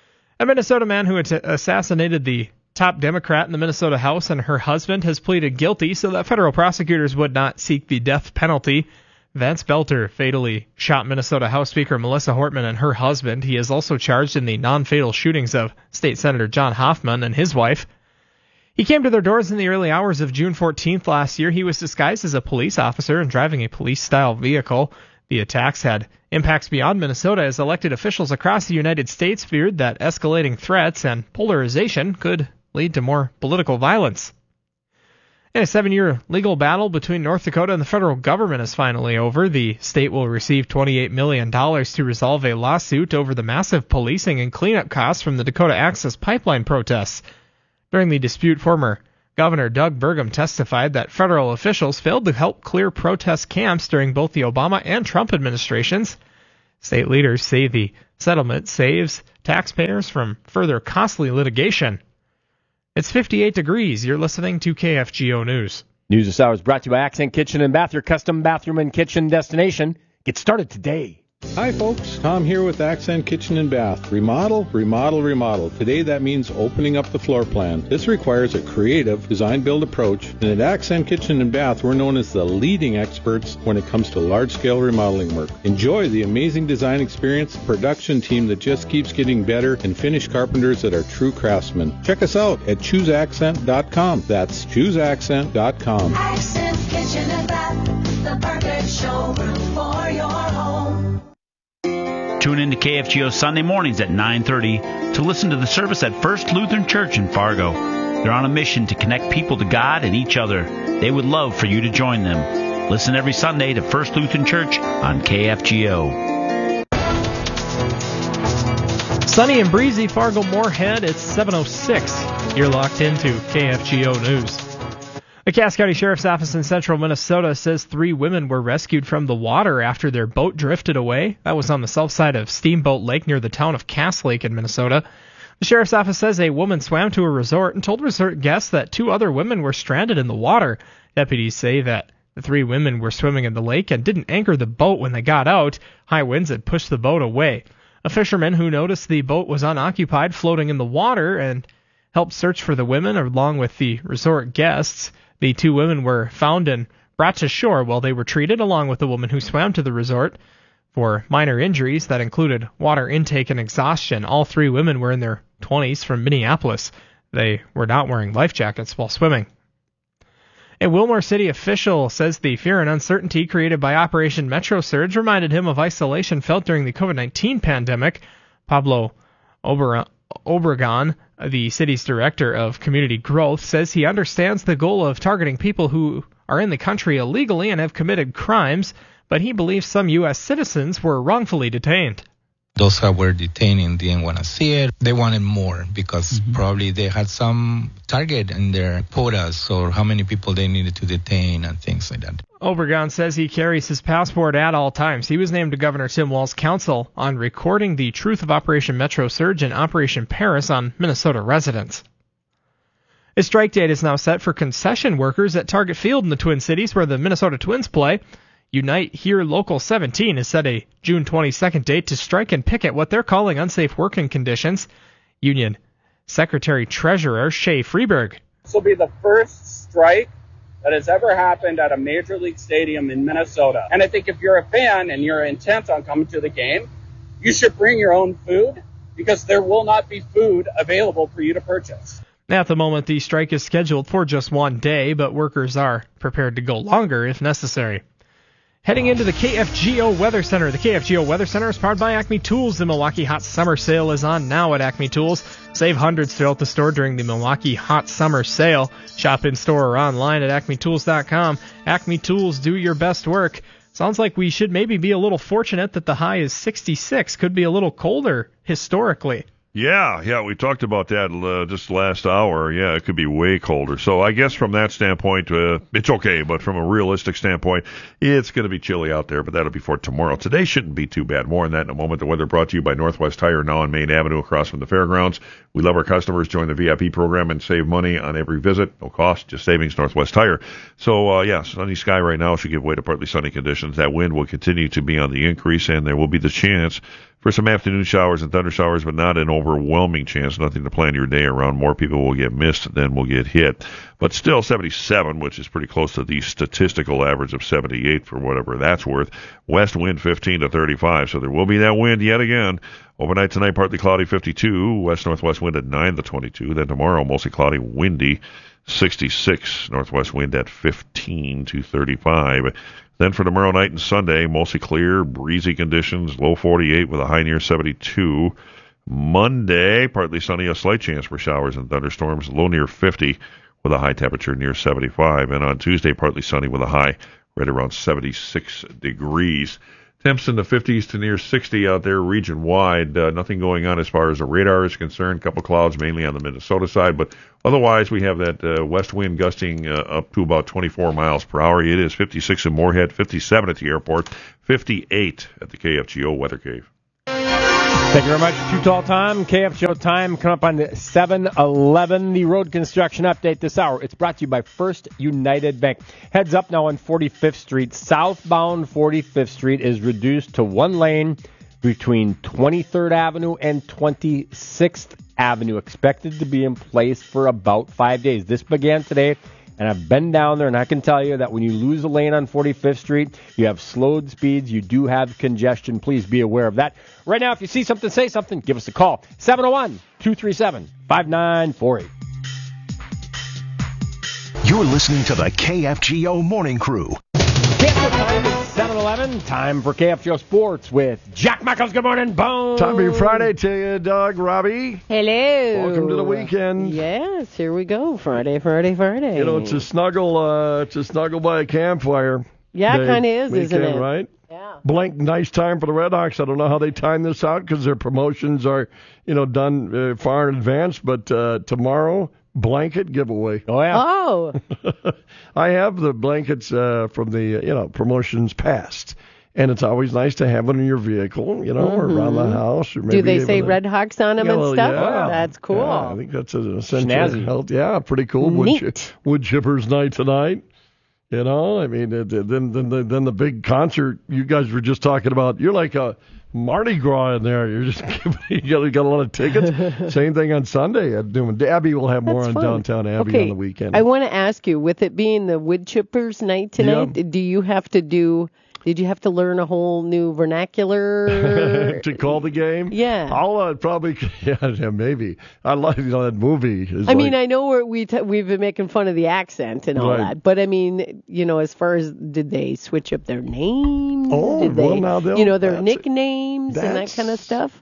A Minnesota man who att- assassinated the top Democrat in the Minnesota House and her husband has pleaded guilty so that federal prosecutors would not seek the death penalty. Vance Belter fatally shot Minnesota House Speaker Melissa Hortman and her husband. He is also charged in the non-fatal shootings of State Senator John Hoffman and his wife. He came to their doors in the early hours of June fourteenth last year. He was disguised as a police officer and driving a police-style vehicle. The attacks had impacts beyond Minnesota as elected officials across the United States feared that escalating threats and polarization could lead to more political violence. And a seven-year legal battle between North Dakota and the federal government is finally over. The state will receive twenty-eight million dollars to resolve a lawsuit over the massive policing and cleanup costs from the Dakota Access Pipeline protests. During the dispute, former Governor Doug Burgum testified that federal officials failed to help clear protest camps during both the Obama and Trump administrations. State leaders say the settlement saves taxpayers from further costly litigation. It's fifty-eight degrees. You're listening to K F G O News. News this hour is brought to you by Accent Kitchen and Bath, your custom bathroom and kitchen destination. Get started today. Hi folks, Tom here with Accent Kitchen and Bath. Remodel, remodel, remodel. Today that means opening up the floor plan. This requires a creative design-build approach, and at Accent Kitchen and Bath we're known as the leading experts when it comes to large-scale remodeling work. Enjoy the amazing design experience, production team that just keeps getting better, and finished carpenters that are true craftsmen. Check us out at choose accent dot com. That's choose accent dot com. Accent Kitchen and Bath, the perfect showroom for your home. Tune in to K F G O Sunday mornings at nine thirty to listen to the service at First Lutheran Church in Fargo. They're on a mission to connect people to God and each other. They would love for you to join them. Listen every Sunday to First Lutheran Church on K F G O. Sunny and breezy Fargo-Moorhead, it's seven oh six. You're locked into K F G O News. The Cass County Sheriff's Office in central Minnesota says three women were rescued from the water after their boat drifted away. That was on the south side of Steamboat Lake near the town of Cass Lake in Minnesota. The Sheriff's Office says a woman swam to a resort and told resort guests that two other women were stranded in the water. Deputies say that the three women were swimming in the lake and didn't anchor the boat when they got out. High winds had pushed the boat away. A fisherman who noticed the boat was unoccupied floating in the water and helped search for the women along with the resort guests. The two women were found and brought to shore while they were treated, along with the woman who swam to the resort, for minor injuries that included water intake and exhaustion. All three women were in their twenties from Minneapolis. They were not wearing life jackets while swimming. A Wilmore City official says the fear and uncertainty created by Operation Metro Surge reminded him of isolation felt during the covid nineteen pandemic. Pablo Oberon Obregon, the city's director of community growth, says he understands the goal of targeting people who are in the country illegally and have committed crimes, but he believes some U S citizens were wrongfully detained. Those that were detained didn't want to see it. They wanted more because mm-hmm. probably they had some target in their quotas or how many people they needed to detain and things like that. Obregon says he carries his passport at all times. He was named to Governor Tim Walz's council on recording the truth of Operation Metro Surge and Operation Paris on Minnesota residents. A strike date is now set for concession workers at Target Field in the Twin Cities where the Minnesota Twins play. Unite Here Local seventeen has set a June twenty-second date to strike and picket what they're calling unsafe working conditions. Union Secretary-Treasurer Shay Freeberg. This will be the first strike that has ever happened at a major league stadium in Minnesota. And I think if you're a fan and you're intent on coming to the game, you should bring your own food because there will not be food available for you to purchase. At the moment, the strike is scheduled for just one day, but workers are prepared to go longer if necessary. Heading into the K F G O Weather Center. The K F G O Weather Center is powered by Acme Tools. The Milwaukee Hot Summer Sale is on now at Acme Tools. Save hundreds throughout the store during the Milwaukee Hot Summer Sale. Shop in store or online at acme tools dot com. Acme Tools, do your best work. Sounds like we should maybe be a little fortunate that the high is sixty-six. Could be a little colder historically. Yeah, yeah, we talked about that uh, just last hour. Yeah, it could be way colder. So I guess from that standpoint, uh, it's okay. But from a realistic standpoint, it's going to be chilly out there. But that'll be for tomorrow. Today shouldn't be too bad. More on that in a moment. The weather brought to you by Northwest Tire, now on Main Avenue across from the fairgrounds. We love our customers. Join the V I P program and save money on every visit. No cost, just savings. Northwest Tire. So, uh, yeah, sunny sky right now should give way to partly sunny conditions. That wind will continue to be on the increase, and there will be the chance for some afternoon showers and thunder showers, but not an overwhelming chance. Nothing to plan your day around. More people will get missed than will get hit. But still seventy-seven, which is pretty close to the statistical average of seventy-eight for whatever that's worth. West wind fifteen to thirty-five, so there will be that wind yet again. Overnight tonight, partly cloudy, fifty-two. West-northwest wind at nine to twenty-two. Then tomorrow, mostly cloudy, windy, sixty-six. Northwest wind at fifteen to thirty-five. Then for tomorrow night and Sunday, mostly clear, breezy conditions, low forty-eight with a high near seventy-two. Monday, partly sunny, a slight chance for showers and thunderstorms, low near fifty with a high temperature near seventy-five. And on Tuesday, partly sunny with a high right around seventy-six degrees. Temps in the fifties to near sixty out there region-wide. Uh, nothing going on as far as the radar is concerned. A couple clouds mainly on the Minnesota side, but otherwise we have that uh, west wind gusting uh, up to about twenty-four miles per hour. It is fifty-six in Moorhead, fifty-seven at the airport, fifty-eight at the K F G O Weather Cave. Thank you very much. Too Tall Time, K F G O time, coming up on seven eleven. The road construction update this hour. It's brought to you by First United Bank. Heads up now on forty-fifth Street. Southbound forty-fifth Street is reduced to one lane between twenty-third Avenue and twenty-sixth Avenue. Expected to be in place for about five days. This began today. And I've been down there, and I can tell you that when you lose a lane on forty-fifth Street, you have slowed speeds, you do have congestion. Please be aware of that. Right now, if you see something, say something, give us a call. seven oh one, two three seven, five nine four eight. You're listening to the K F G O Morning Crew. K F G O time is seven eleven. Time for K F G O Sports with Jack Michaels. Good morning, Bones. Time to be Friday to you, Doug, Robbie. Hello. Welcome to the weekend. Yes, here we go. Friday, Friday, Friday. You know, it's a snuggle, uh, it's a snuggle by a campfire. Yeah, it kind of is, weekend, isn't it? Right? Yeah. Blank, nice time for the Red Hawks. I don't know how they time this out because their promotions are, you know, done uh, far in advance. But uh, tomorrow, blanket giveaway. Oh, yeah. Oh. I have the blankets uh, from the, you know, promotions past. And it's always nice to have one in your vehicle, you know, Mm-hmm. or around the house. Or maybe Do they say to, Red Hawks on them Yeah, and well, stuff? yeah. That's cool. Yeah, I think that's an essential Snazzy. health. Yeah, pretty cool. Wood, Neat. chi- wood chippers night tonight. You know, I mean, it, it- then then the, then the big concert you guys were just talking about. You're like a Mardi Gras in there. You're just you got, got a lot of tickets. Same thing on Sunday at Newman. Abby will have more That's on fun. downtown Abbey okay. on the weekend. I want to ask you, with it being the wood chippers night tonight, Yeah. do you have to do? Did you have to learn a whole new vernacular? to call the game. Yeah. I'll uh, probably yeah, yeah maybe. I like you know that movie. Is I mean, like, I know we're, we t- we've been making fun of the accent and all Right. that, but I mean, you know, as far as did they switch up their names? Oh, did they, well, now they'll- you know, their that's- nicknames and that that's- kind of stuff?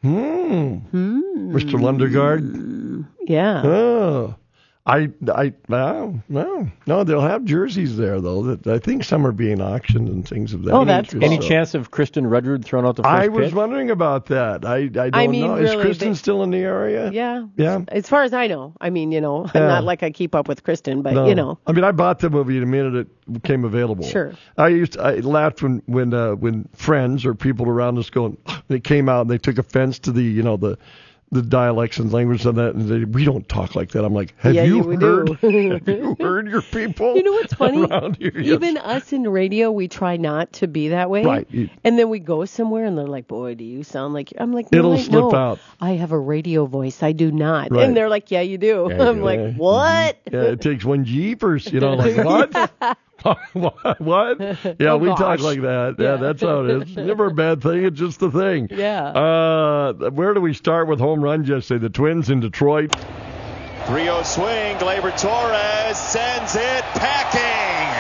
Hmm. Hmm. Mister Lundegaard. Yeah. Oh. I, I, no, no, no. They'll have jerseys there though. That I think some are being auctioned and things of that. Oh, that's nature, Any so. chance of Kristen Rudrud throwing out the first I was pitch? wondering about that. I, I don't I mean, know. really, Is Kristen they- still in the area? Yeah. Yeah. As far as I know, I mean, you know, Yeah. not like I keep up with Kristen, but No. you know. I mean, I bought the movie the minute it became available. Sure. I used to, I laughed when when uh, when friends or people around us going, they came out and they took offense to the you know the the dialects and language and that, and they, we don't talk like that. I'm like, have Yeah, you you- we heard? do. have you heard your people? You know what's funny? around here? Yes. Even us in radio, we try not to be that way. Right. You- And then we go somewhere and they're like, boy, do you sound like... I'm like, no, It'll I, slip no. out. I have a radio voice. I do not. Right. And they're like, yeah, you do. Yeah, I'm yeah. like, what? Yeah, it takes one jeepers, you know, like what? what? What? Yeah, Oh, we talk gosh. like that. Yeah, Yeah. that's how it is. Never a bad thing. It's just the thing. Yeah. Uh, where do we start with home runs yesterday? The Twins in Detroit. three oh swing. Gleyber Torres sends it packing.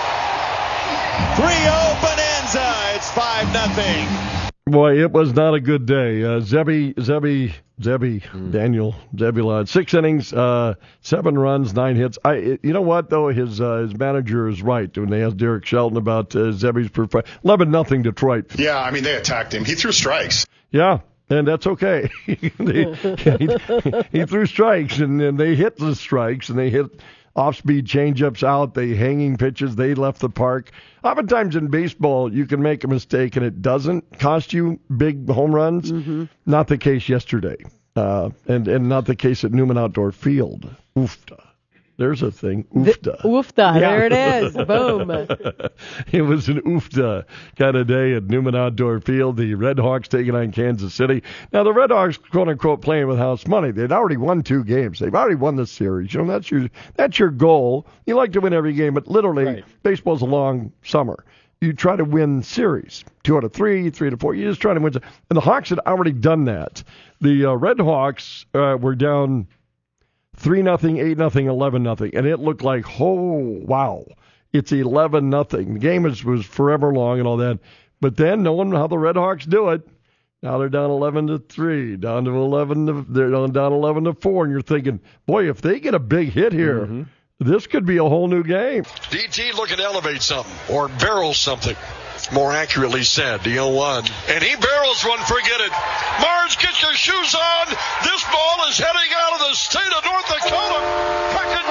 three oh Bonanza. It's five nothing. Boy, it was not a good day. Uh, Zebby, Zebby, Zebby, Hmm. Daniel Zebulon, six innings, uh, seven runs, nine hits. I, it- you know what though, his uh, his manager is right when they asked Derek Shelton about uh, Zebby's performance. Eleven nothing Detroit. Yeah, I mean, they attacked him. He threw strikes. Yeah, and that's okay. they, he, he threw strikes, and then they hit the strikes, and they hit off-speed changeups out. They hanging pitches. They left the park. Oftentimes in baseball, you can make a mistake, and it doesn't cost you big home runs. Mm-hmm. Not the case yesterday, uh, and and not the case at Newman Outdoor Field. Oofta. There's a thing. Oofta. Woofda. Yeah. There it is. Boom. It was an oofta kind of day at Newman Outdoor Field. The Red Hawks taking on Kansas City. Now, the Red Hawks, quote unquote, playing with house money. They'd already won two games. They've already won the series. You know, that's your that's your goal. You like to win every game, but literally, Right. baseball's a long summer. you try to win series. Two out of three, three to four. You just try to win. And the Hawks had already done that. The uh, Red Hawks uh, were down three nothing, eight nothing, eleven nothing, and it looked like, oh, wow, it's eleven nothing. The game was, was forever long and all that. But then, knowing how the Red Hawks do it, now they're down eleven to three, down to eleven to they're down, down eleven to four, and you're thinking, boy, if they get a big hit here, mm-hmm. this could be a whole new game. D T looking to elevate something or barrel something. More accurately said, the oh one. And he barrels one, forget it. Mars, get your shoes on. This ball is heading out of the state of North Dakota. Puckin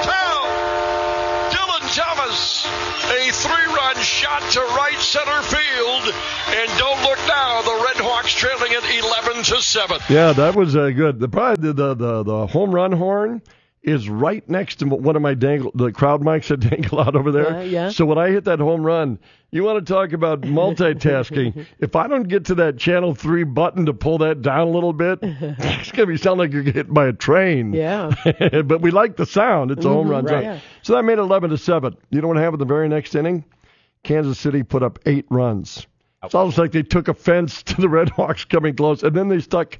Town. Dylan Thomas, a three-run shot to right center field. And don't look now, the Red Hawks trailing it eleven to seven. Yeah, that was uh, good. The, probably the, the, the home run horn is right next to one of my dangle, the crowd mics that dangle out over there. Uh, yeah. So when I hit that home run, you want to talk about multitasking. If I don't get to that channel three button to pull that down a little bit, it's going to be sound like you're hit by a train. Yeah. But we like the sound. It's a home Mm-hmm, run. right. So, Yeah. so that made it eleven to seven. You know what happened the very next inning? Kansas City put up eight runs. It's almost like they took offense to the Red Hawks coming close, and then they stuck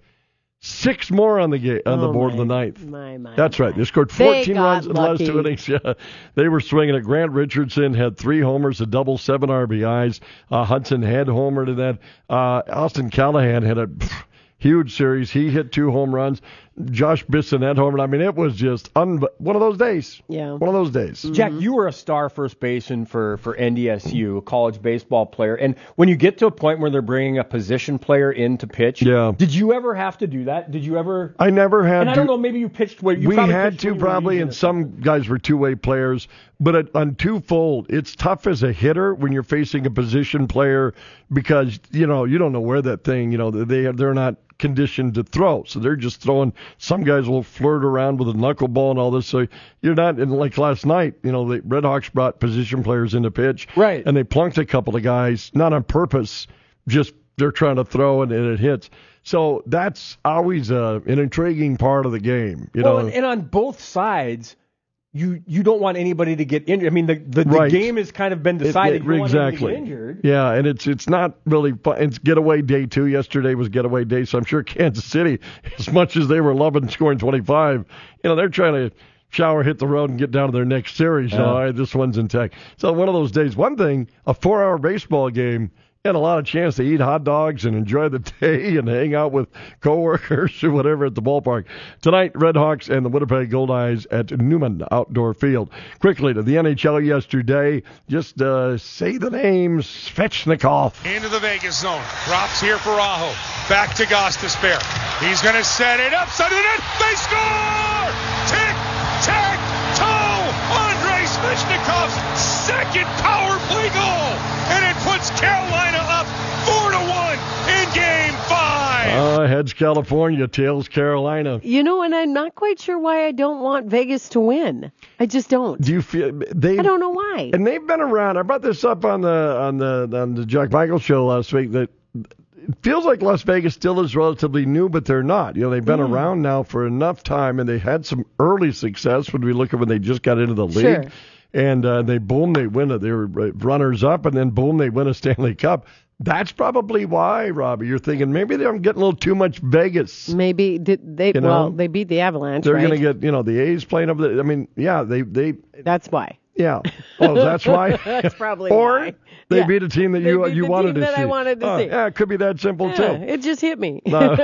six more on the game on Oh, the board my, in the ninth. My, my, That's my. right. They scored They fourteen got runs in the last lucky. two innings. Yeah, they were swinging it. Grant Richardson had three homers, a double, seven R B Is. Uh, Hudson had homer to that. Uh, Austin Callahan had a pff, huge series. He hit two home runs. Josh Bissonette homer. I mean, it was just un- one of those days. Yeah. One of those days. Jack, you were a star first baseman for, for N D S U, a college baseball player. And when you get to a point where they're bringing a position player in to pitch, yeah. did you ever have to do that? Did you ever? I never had And I to. don't know, maybe you pitched where you we probably had pitched to when you were probably, using and it. some guys were two-way players. But at, on twofold, it's tough as a hitter when you're facing a position player because you know you don't know where that thing. You know they they're not conditioned to throw, so they're just throwing. Some guys will flirt around with a knuckleball and all this. So you're not. And like last night, you know the Red Hawks brought position players into pitch, right? And they plunked a couple of guys, not on purpose, just they're trying to throw and, and it hits. So that's always uh, an intriguing part of the game. You well, know, and, and on both sides, you you don't want anybody to get injured. I mean, the the, the Right. game has kind of been decided. It- it- you don't want anybody exactly. to get injured. Yeah, and it's it's not really fun. It's getaway day two. Yesterday was getaway day, so I'm sure Kansas City, as much as they were loving scoring twenty-five, you know, they're trying to shower, hit the road, and get down to their next series. You know, Yeah. all right, this one's intact. So one of those days. One thing, a four-hour baseball game. You had a lot of chance to eat hot dogs and enjoy the day and hang out with coworkers or whatever at the ballpark. Tonight, Red Hawks and the Winnipeg Goldeyes at Newman Outdoor Field. Quickly to the N H L yesterday. Just uh, say the names. Svechnikov. Into the Vegas zone. Drops here for Aho. Back to Gostisbehere. He's going to set it up. Side of the net. They score! Tick, tack, toe! Andrei Svechnikov's second power play goal. And it puts Carolina up four to one in game five. Uh, heads California, tails Carolina. You know, and I'm not quite sure why I don't want Vegas to win. I just don't. Do you feel they? I don't know why. And they've been around. I brought this up on the on the on the Jack Michael show last week. That it feels like Las Vegas still is relatively new, but they're not. You know, they've been Mm. around now for enough time, and they had some early success when we look at when they just got into the league. Sure. And uh, they boom, they win it. They were runners up, and then boom, they win a Stanley Cup. That's probably why, Robbie. You're thinking maybe they're getting a little too much Vegas. Maybe did they? You know? Well, they beat the Avalanche. They're right? going to get, you know, the A's playing over there. I mean, yeah, they they. That's why. Yeah. Oh, that's why. That's probably or why. they Yeah. beat a team that They you beat you the wanted team to that see. I wanted to Oh, see. Yeah, it could be that simple Yeah, too. it just hit me. No.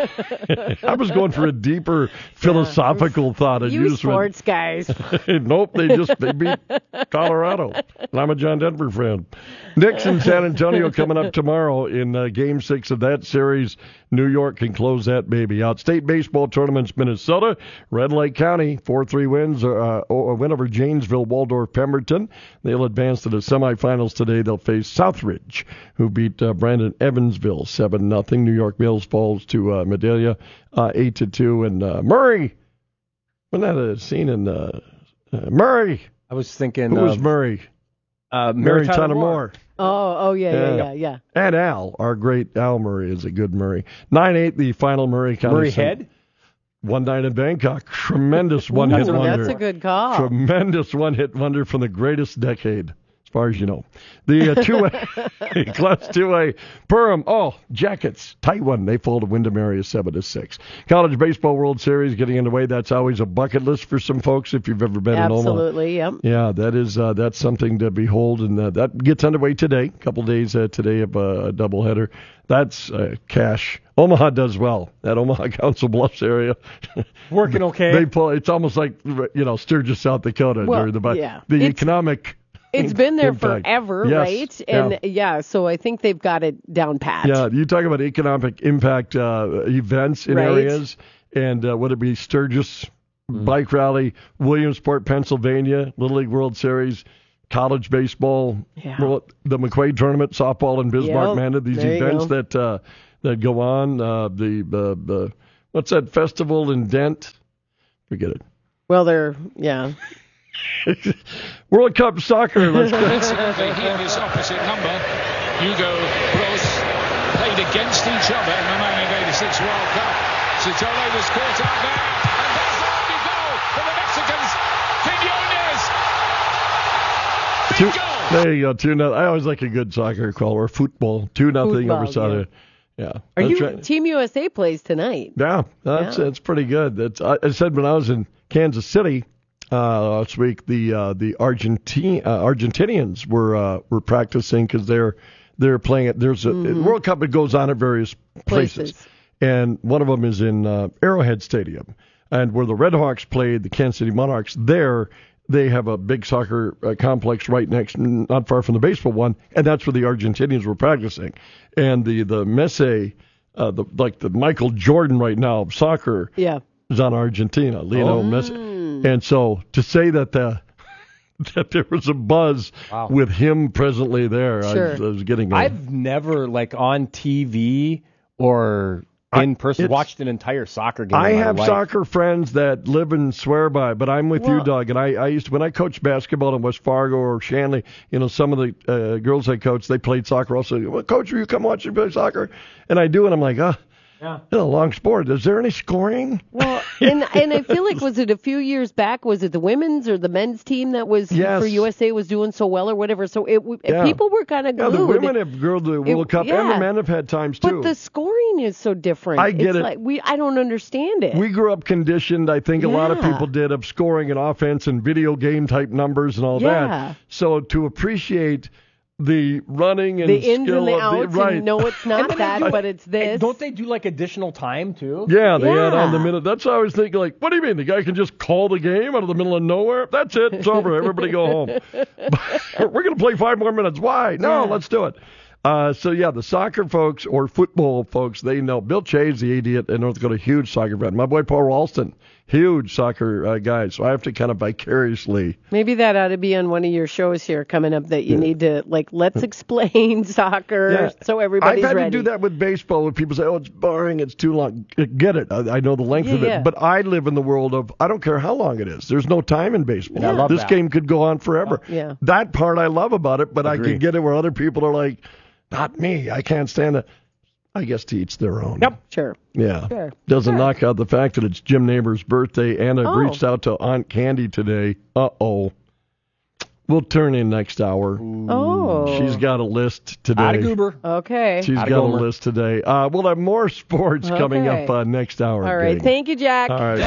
I was going for a deeper philosophical thought. And You you just went- sports guys. Nope, they just they beat Colorado. And I'm a John Denver fan. Knicks in San Antonio coming up tomorrow in uh, Game Six of that series. New York can close that baby out. State baseball tournaments, Minnesota, Red Lake County, four three wins, uh, a win over Janesville, Waldorf, Pemberton. They'll advance to the semifinals today. They'll face Southridge, who beat uh, Brandon Evansville seven nothing. New York Mills falls to uh, Medalia uh, eight to two, and uh, Murray. Wasn't that a scene in uh, uh, Murray? I was thinking. Who was of, Murray? Uh, Mary Mary Tyler Tyler Moore. Moore. Oh, oh yeah, yeah, yeah, yeah. And Al, our great Al Murray is a good Murray. nine eight, the final Murray County. Murray Sen- Head? One night in Bangkok. Tremendous one-hit Ooh, wonder. That's a good call. Tremendous one-hit wonder from the greatest decade. far as you know. The uh, two A, Class two A, Perham, oh, Jackets, tight one. They fall to Wyndham area seven to six. College Baseball World Series getting underway. That's always a bucket list for some folks if you've ever been in Omaha. Absolutely, yep. Yeah, that is uh, that's something to behold, and uh, that gets underway today. A couple days uh, today of uh, a doubleheader. That's uh, cash. Omaha does well. That Omaha Council Bluffs area, working okay. They pull. It's almost like you know Sturgis, South Dakota. Well, or the yeah. the It's- economic. It's been there impact. forever, Yes. right? And yeah. yeah, so I think they've got it down pat. Yeah, you talk about economic impact uh, events in Right. areas, and uh, would it be Sturgis Mm. Bike Rally, Williamsport, Pennsylvania, Little League World Series, college baseball, Yeah. well, the McQuaid Tournament, softball in Bismarck, Yep, Manna, these there you events go. that uh, that go on. Uh, the, the the what's that festival in Dent? Forget it. Well, they're, yeah. World Cup soccer. Let's go. They hit his opposite number. Hugo Bros played against each other in the nineteen eighty-six World Cup. Sotole was caught out there, and that's the only goal for the Mexicans. Quinones. Two, Bingo! there you go. Two nothing. I always like a good soccer call or football. Two nothing Football, over Saturday. Yeah. Are That's you, right. Team U S A plays tonight. Yeah, that's Yeah. that's pretty good. That's I, I said when I was in Kansas City uh, last week, the uh, the Argentine uh, Argentinians were uh, were practicing because they're they're playing it. There's a Mhm. World Cup. It goes on at various places, Places. and one of them is in uh, Arrowhead Stadium, and where the Red Hawks played the Kansas City Monarchs. There, they have a big soccer uh, complex right next, not far from the baseball one, and that's where the Argentinians were practicing. And the the Messi, uh, the like the Michael Jordan right now of soccer, Yeah. is on Argentina, Lionel Oh. Messi. And so to say that the that there was a buzz Wow. with him presently there, Sure. I, was, I was getting. A, I've never, like, on T V or in person, it's- watched an entire soccer game. I in my have life. soccer friends that live and swear by, but I'm with you, Well- Doug. And I, I used to, when I coached basketball in West Fargo or Shanley, you know, some of the uh, girls I coached, they played soccer also. Well, Coach, will you come watch me play soccer? And I do, and I'm like, ah, Yeah. it's a long sport. Is there any scoring? Well, and and I feel like, was it a few years back? Was it the women's or the men's team that was Yes. for U S A was doing so well or whatever? So it w- Yeah. people were kind of Yeah, glued. the women have grilled the World Cup, and yeah. the men have had times too. But the scoring is so different. I get it's it. Like we, I don't understand it. We grew up conditioned, I think a lot of Yeah. people did, of scoring and offense and video game type numbers and all Yeah. that. So to appreciate the running and the ins skill and the of outs, the right. and no, it's not that, but it's this. Don't they do, like, additional time, too? Yeah, they add on the Yeah. minute. That's how I was thinking. Like, what do you mean? The guy can just call the game out of the middle of nowhere? That's it. It's over. Everybody go home. We're going to play five more minutes. Why? No, Yeah. let's do it. Uh, so yeah, the soccer folks or football folks, they know. Bill Chase, the idiot in North Dakota, huge soccer fan. My boy Paul Ralston, huge soccer uh, guy. So I have to kind of vicariously. Maybe that ought to be on one of your shows here coming up. That you need to like, let's explain soccer Yeah. so everybody's I've had ready. to do that with baseball when people say, oh, it's boring, it's too long. Get it. I, I know the length Yeah, of it. yeah. But I live in the world of, I don't care how long it is. There's no time in baseball. Yeah, I love this that. game could go on forever. Yeah. That part I love about it, but I Agree. can get it where other people are like, not me. I can't stand it. I guess to each their own. Yep. Sure. Yeah. Sure. Doesn't Sure. knock out the fact that it's Jim Neighbors' birthday, and I've Oh. reached out to Aunt Candy today. Uh-oh. We'll turn in next hour. Oh. She's got a list today. Out of goober. Okay. She's Atta got Gomer. a list today. Uh, we'll have more sports coming Okay. up uh, next hour. All right. gang. Thank you, Jack. All right.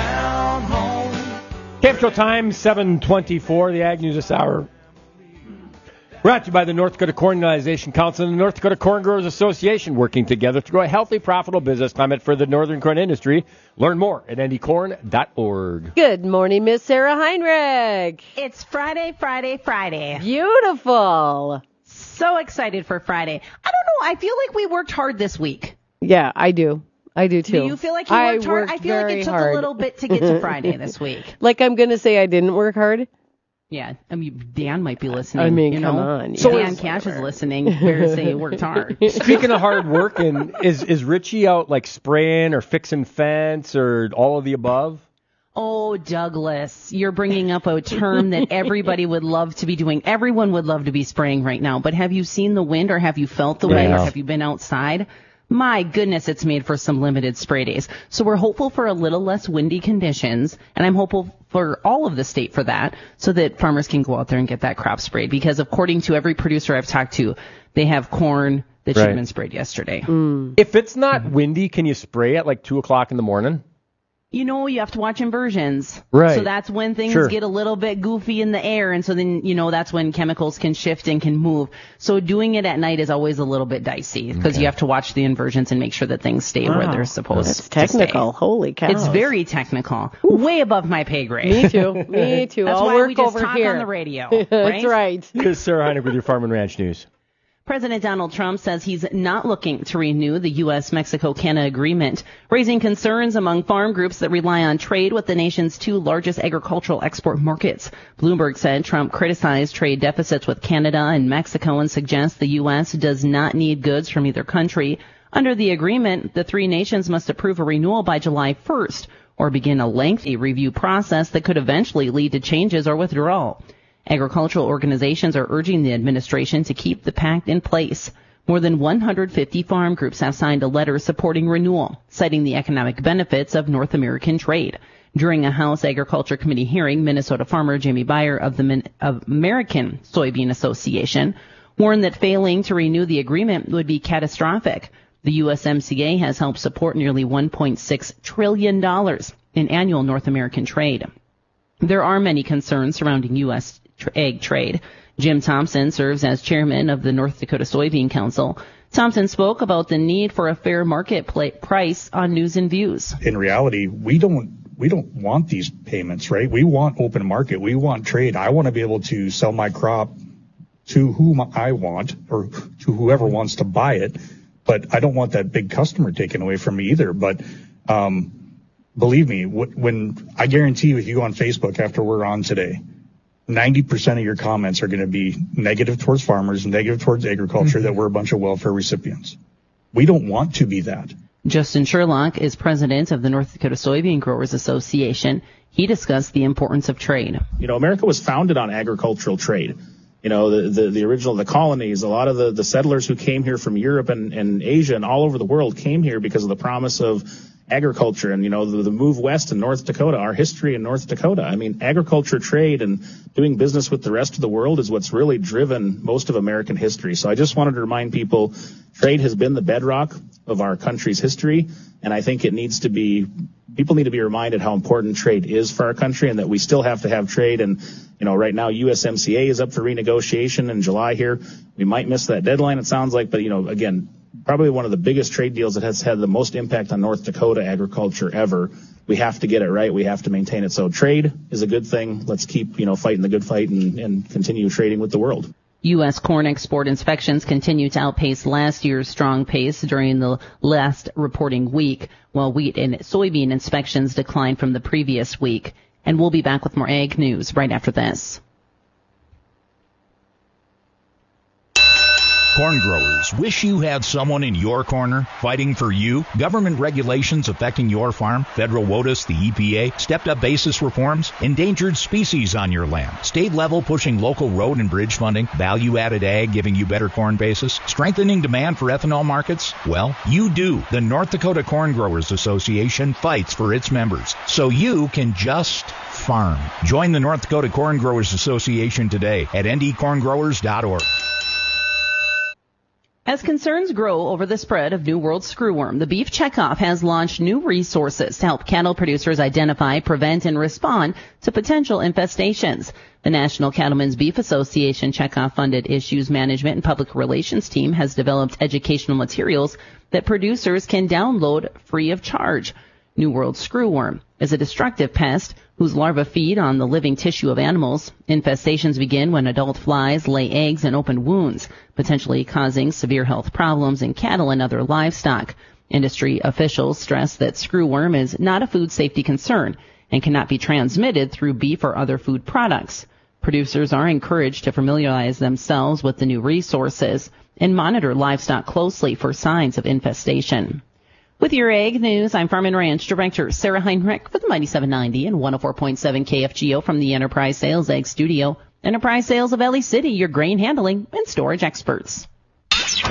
Camp Show time, seven twenty-four, the Ag News this hour. Brought to you by the North Dakota Corn Utilization Council and the North Dakota Corn Growers Association, working together to grow a healthy, profitable business climate for the northern corn industry. Learn more at N D corn dot org. Good morning, Miss Sarah Heinrich. It's Friday, Friday, Friday. Beautiful. So excited for Friday. I don't know. I feel like we worked hard this week. Yeah, I do. I do too. Do you feel like you I worked hard? worked I feel like very it took hard. a little bit to get to Friday this week. Like I'm going to say I didn't work hard. Yeah, I mean, Dan might be listening. I mean, you come know? on. So Yeah. Dan Cash is listening. Better say he worked hard. Speaking of hard work, and is is Richie out like spraying or fixing fence or all of the above? Oh, Douglas, you're bringing up a term that everybody would love to be doing. Everyone would love to be spraying right now. But have you seen the wind, or have you felt the wind, Yeah. or have you been outside? My goodness, it's made for some limited spray days. So we're hopeful for a little less windy conditions, and I'm hopeful for all of the state for that, so that farmers can go out there and get that crop sprayed. Because according to every producer I've talked to, they have corn that should Right. have been sprayed yesterday. If it's not windy, can you spray at like two o'clock in the morning? You know, you have to watch inversions. Right. So that's when things Sure. get a little bit goofy in the air, and so then, you know, that's when chemicals can shift and can move. So doing it at night is always a little bit dicey, because Okay. you have to watch the inversions and make sure that things stay where Wow. they're supposed That's to stay. technical. Holy cow. It's very technical. Way above my pay grade. Me too. Me too. That's I'll why work we just over talk here. on the radio. That's right. Here's Sarah Heineck with your Farm and Ranch News. President Donald Trump says he's not looking to renew the U S Mexico-Canada agreement, raising concerns among farm groups that rely on trade with the nation's two largest agricultural export markets. Bloomberg said Trump criticized trade deficits with Canada and Mexico and suggests the U S does not need goods from either country. Under the agreement, the three nations must approve a renewal by July first or begin a lengthy review process that could eventually lead to changes or withdrawal. Agricultural organizations are urging the administration to keep the pact in place. More than one hundred fifty farm groups have signed a letter supporting renewal, citing the economic benefits of North American trade. During a House Agriculture Committee hearing, Minnesota farmer Jamie Beyer of the Min- of American Soybean Association warned that failing to renew the agreement would be catastrophic. The U S M C A has helped support nearly one point six trillion dollars in annual North American trade. There are many concerns surrounding U S egg trade. Jim Thompson serves as chairman of the North Dakota Soybean Council. Thompson spoke about the need for a fair market pla- price on News and Views. In reality, we don't we don't want these payments, right? We want open market. We want trade. I want to be able to sell my crop to whom I want or to whoever wants to buy it, but I don't want that big customer taken away from me either. But um, believe me, wh- when I guarantee you, if you go on Facebook after we're on today, ninety percent of your comments are going to be negative towards farmers, negative towards agriculture, that we're a bunch of welfare recipients. We don't want to be that. Justin Sherlock is president of the North Dakota Soybean Growers Association. He discussed the importance of trade. You know, America was founded on agricultural trade. You know, the, the, the original, the colonies, a lot of the, the settlers who came here from Europe and, and Asia and all over the world came here because of the promise of agriculture and, you know, the, the move west in North Dakota, our history in North Dakota. I mean, agriculture, trade, and doing business with the rest of the world is what's really driven most of American history. So I just wanted to remind people, trade has been the bedrock of our country's history, and I think it needs to be, people need to be reminded how important trade is for our country and that we still have to have trade. And, you know, right now U S M C A is up for renegotiation in July here. We might miss that deadline, it sounds like, but, you know, again, probably one of the biggest trade deals that has had the most impact on North Dakota agriculture ever. We have to get it right. We have to maintain it. So trade is a good thing. Let's keep, you know, fighting the good fight and, and continue trading with the world. U S corn export inspections continue to outpace last year's strong pace during the last reporting week, while wheat and soybean inspections declined from the previous week. And we'll be back with more ag news right after this. Corn growers wish you had someone in your corner fighting for you. Government regulations affecting your farm, federal WOTUS, the E P A, stepped-up basis reforms, endangered species on your land, state level pushing local road and bridge funding, value-added ag giving you better corn basis, strengthening demand for ethanol markets. Well, you do. The North Dakota Corn Growers Association fights for its members, so you can just farm. Join the North Dakota Corn Growers Association today at n d corn growers dot org. As concerns grow over the spread of New World screwworm, the Beef Checkoff has launched new resources to help cattle producers identify, prevent, and respond to potential infestations. The National Cattlemen's Beef Association Checkoff-funded Issues Management and Public Relations team has developed educational materials that producers can download free of charge. New World screwworm is a destructive pest whose larvae feed on the living tissue of animals. Infestations begin when adult flies lay eggs in open wounds, potentially causing severe health problems in cattle and other livestock. Industry officials stress that screwworm is not a food safety concern and cannot be transmitted through beef or other food products. Producers are encouraged to familiarize themselves with the new resources and monitor livestock closely for signs of infestation. With your ag news, I'm Farm and Ranch Director Sarah Heinrich for the Mighty seven ninety and one oh four point seven K F G O from the Enterprise Sales Ag Studio. Enterprise Sales of Valley City, your grain handling and storage experts.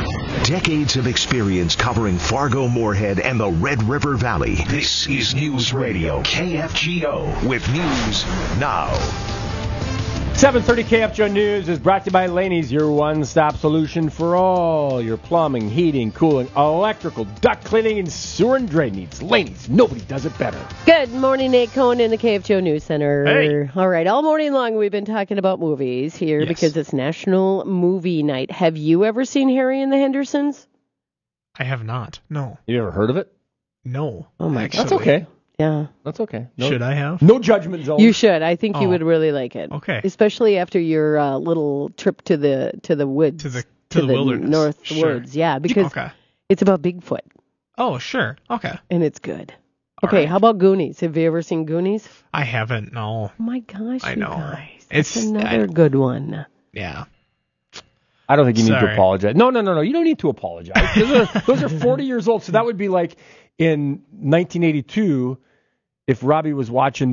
Decades of experience covering Fargo, Moorhead, and the Red River Valley. This is News Radio K F G O with news now. seven thirty K F G O News is brought to you by Laney's, your one-stop solution for all your plumbing, heating, cooling, electrical, duct cleaning, and sewer and drain needs. Laney's, nobody does it better. Good morning, Nate Cohn in the K F G O News Center. Hey. All right, all morning long we've been talking about movies here Yes. because it's National Movie Night. Have you ever seen Harry and the Hendersons? I have not. No. You ever heard of it? No. Oh, my actually. God. That's okay. Yeah. That's okay. No, Should I have? No judgment zone. You should. I think you Oh. would really like it. Okay. Especially after your uh, little trip to the to the woods. To the to, the, wilderness. North Sure. woods. Yeah, because Okay. it's about Bigfoot Oh, sure. Okay. and it's good. All Okay, right. how about Goonies? Have you ever seen Goonies? I haven't. No. Oh my gosh, I you know. guys. That's It's another I- good one. Yeah. I don't think you need to Sorry. apologize. No, no, no, no. You don't need to apologize. Those are, those are forty years old. So that would be like in nineteen eighty-two if Robbie was watching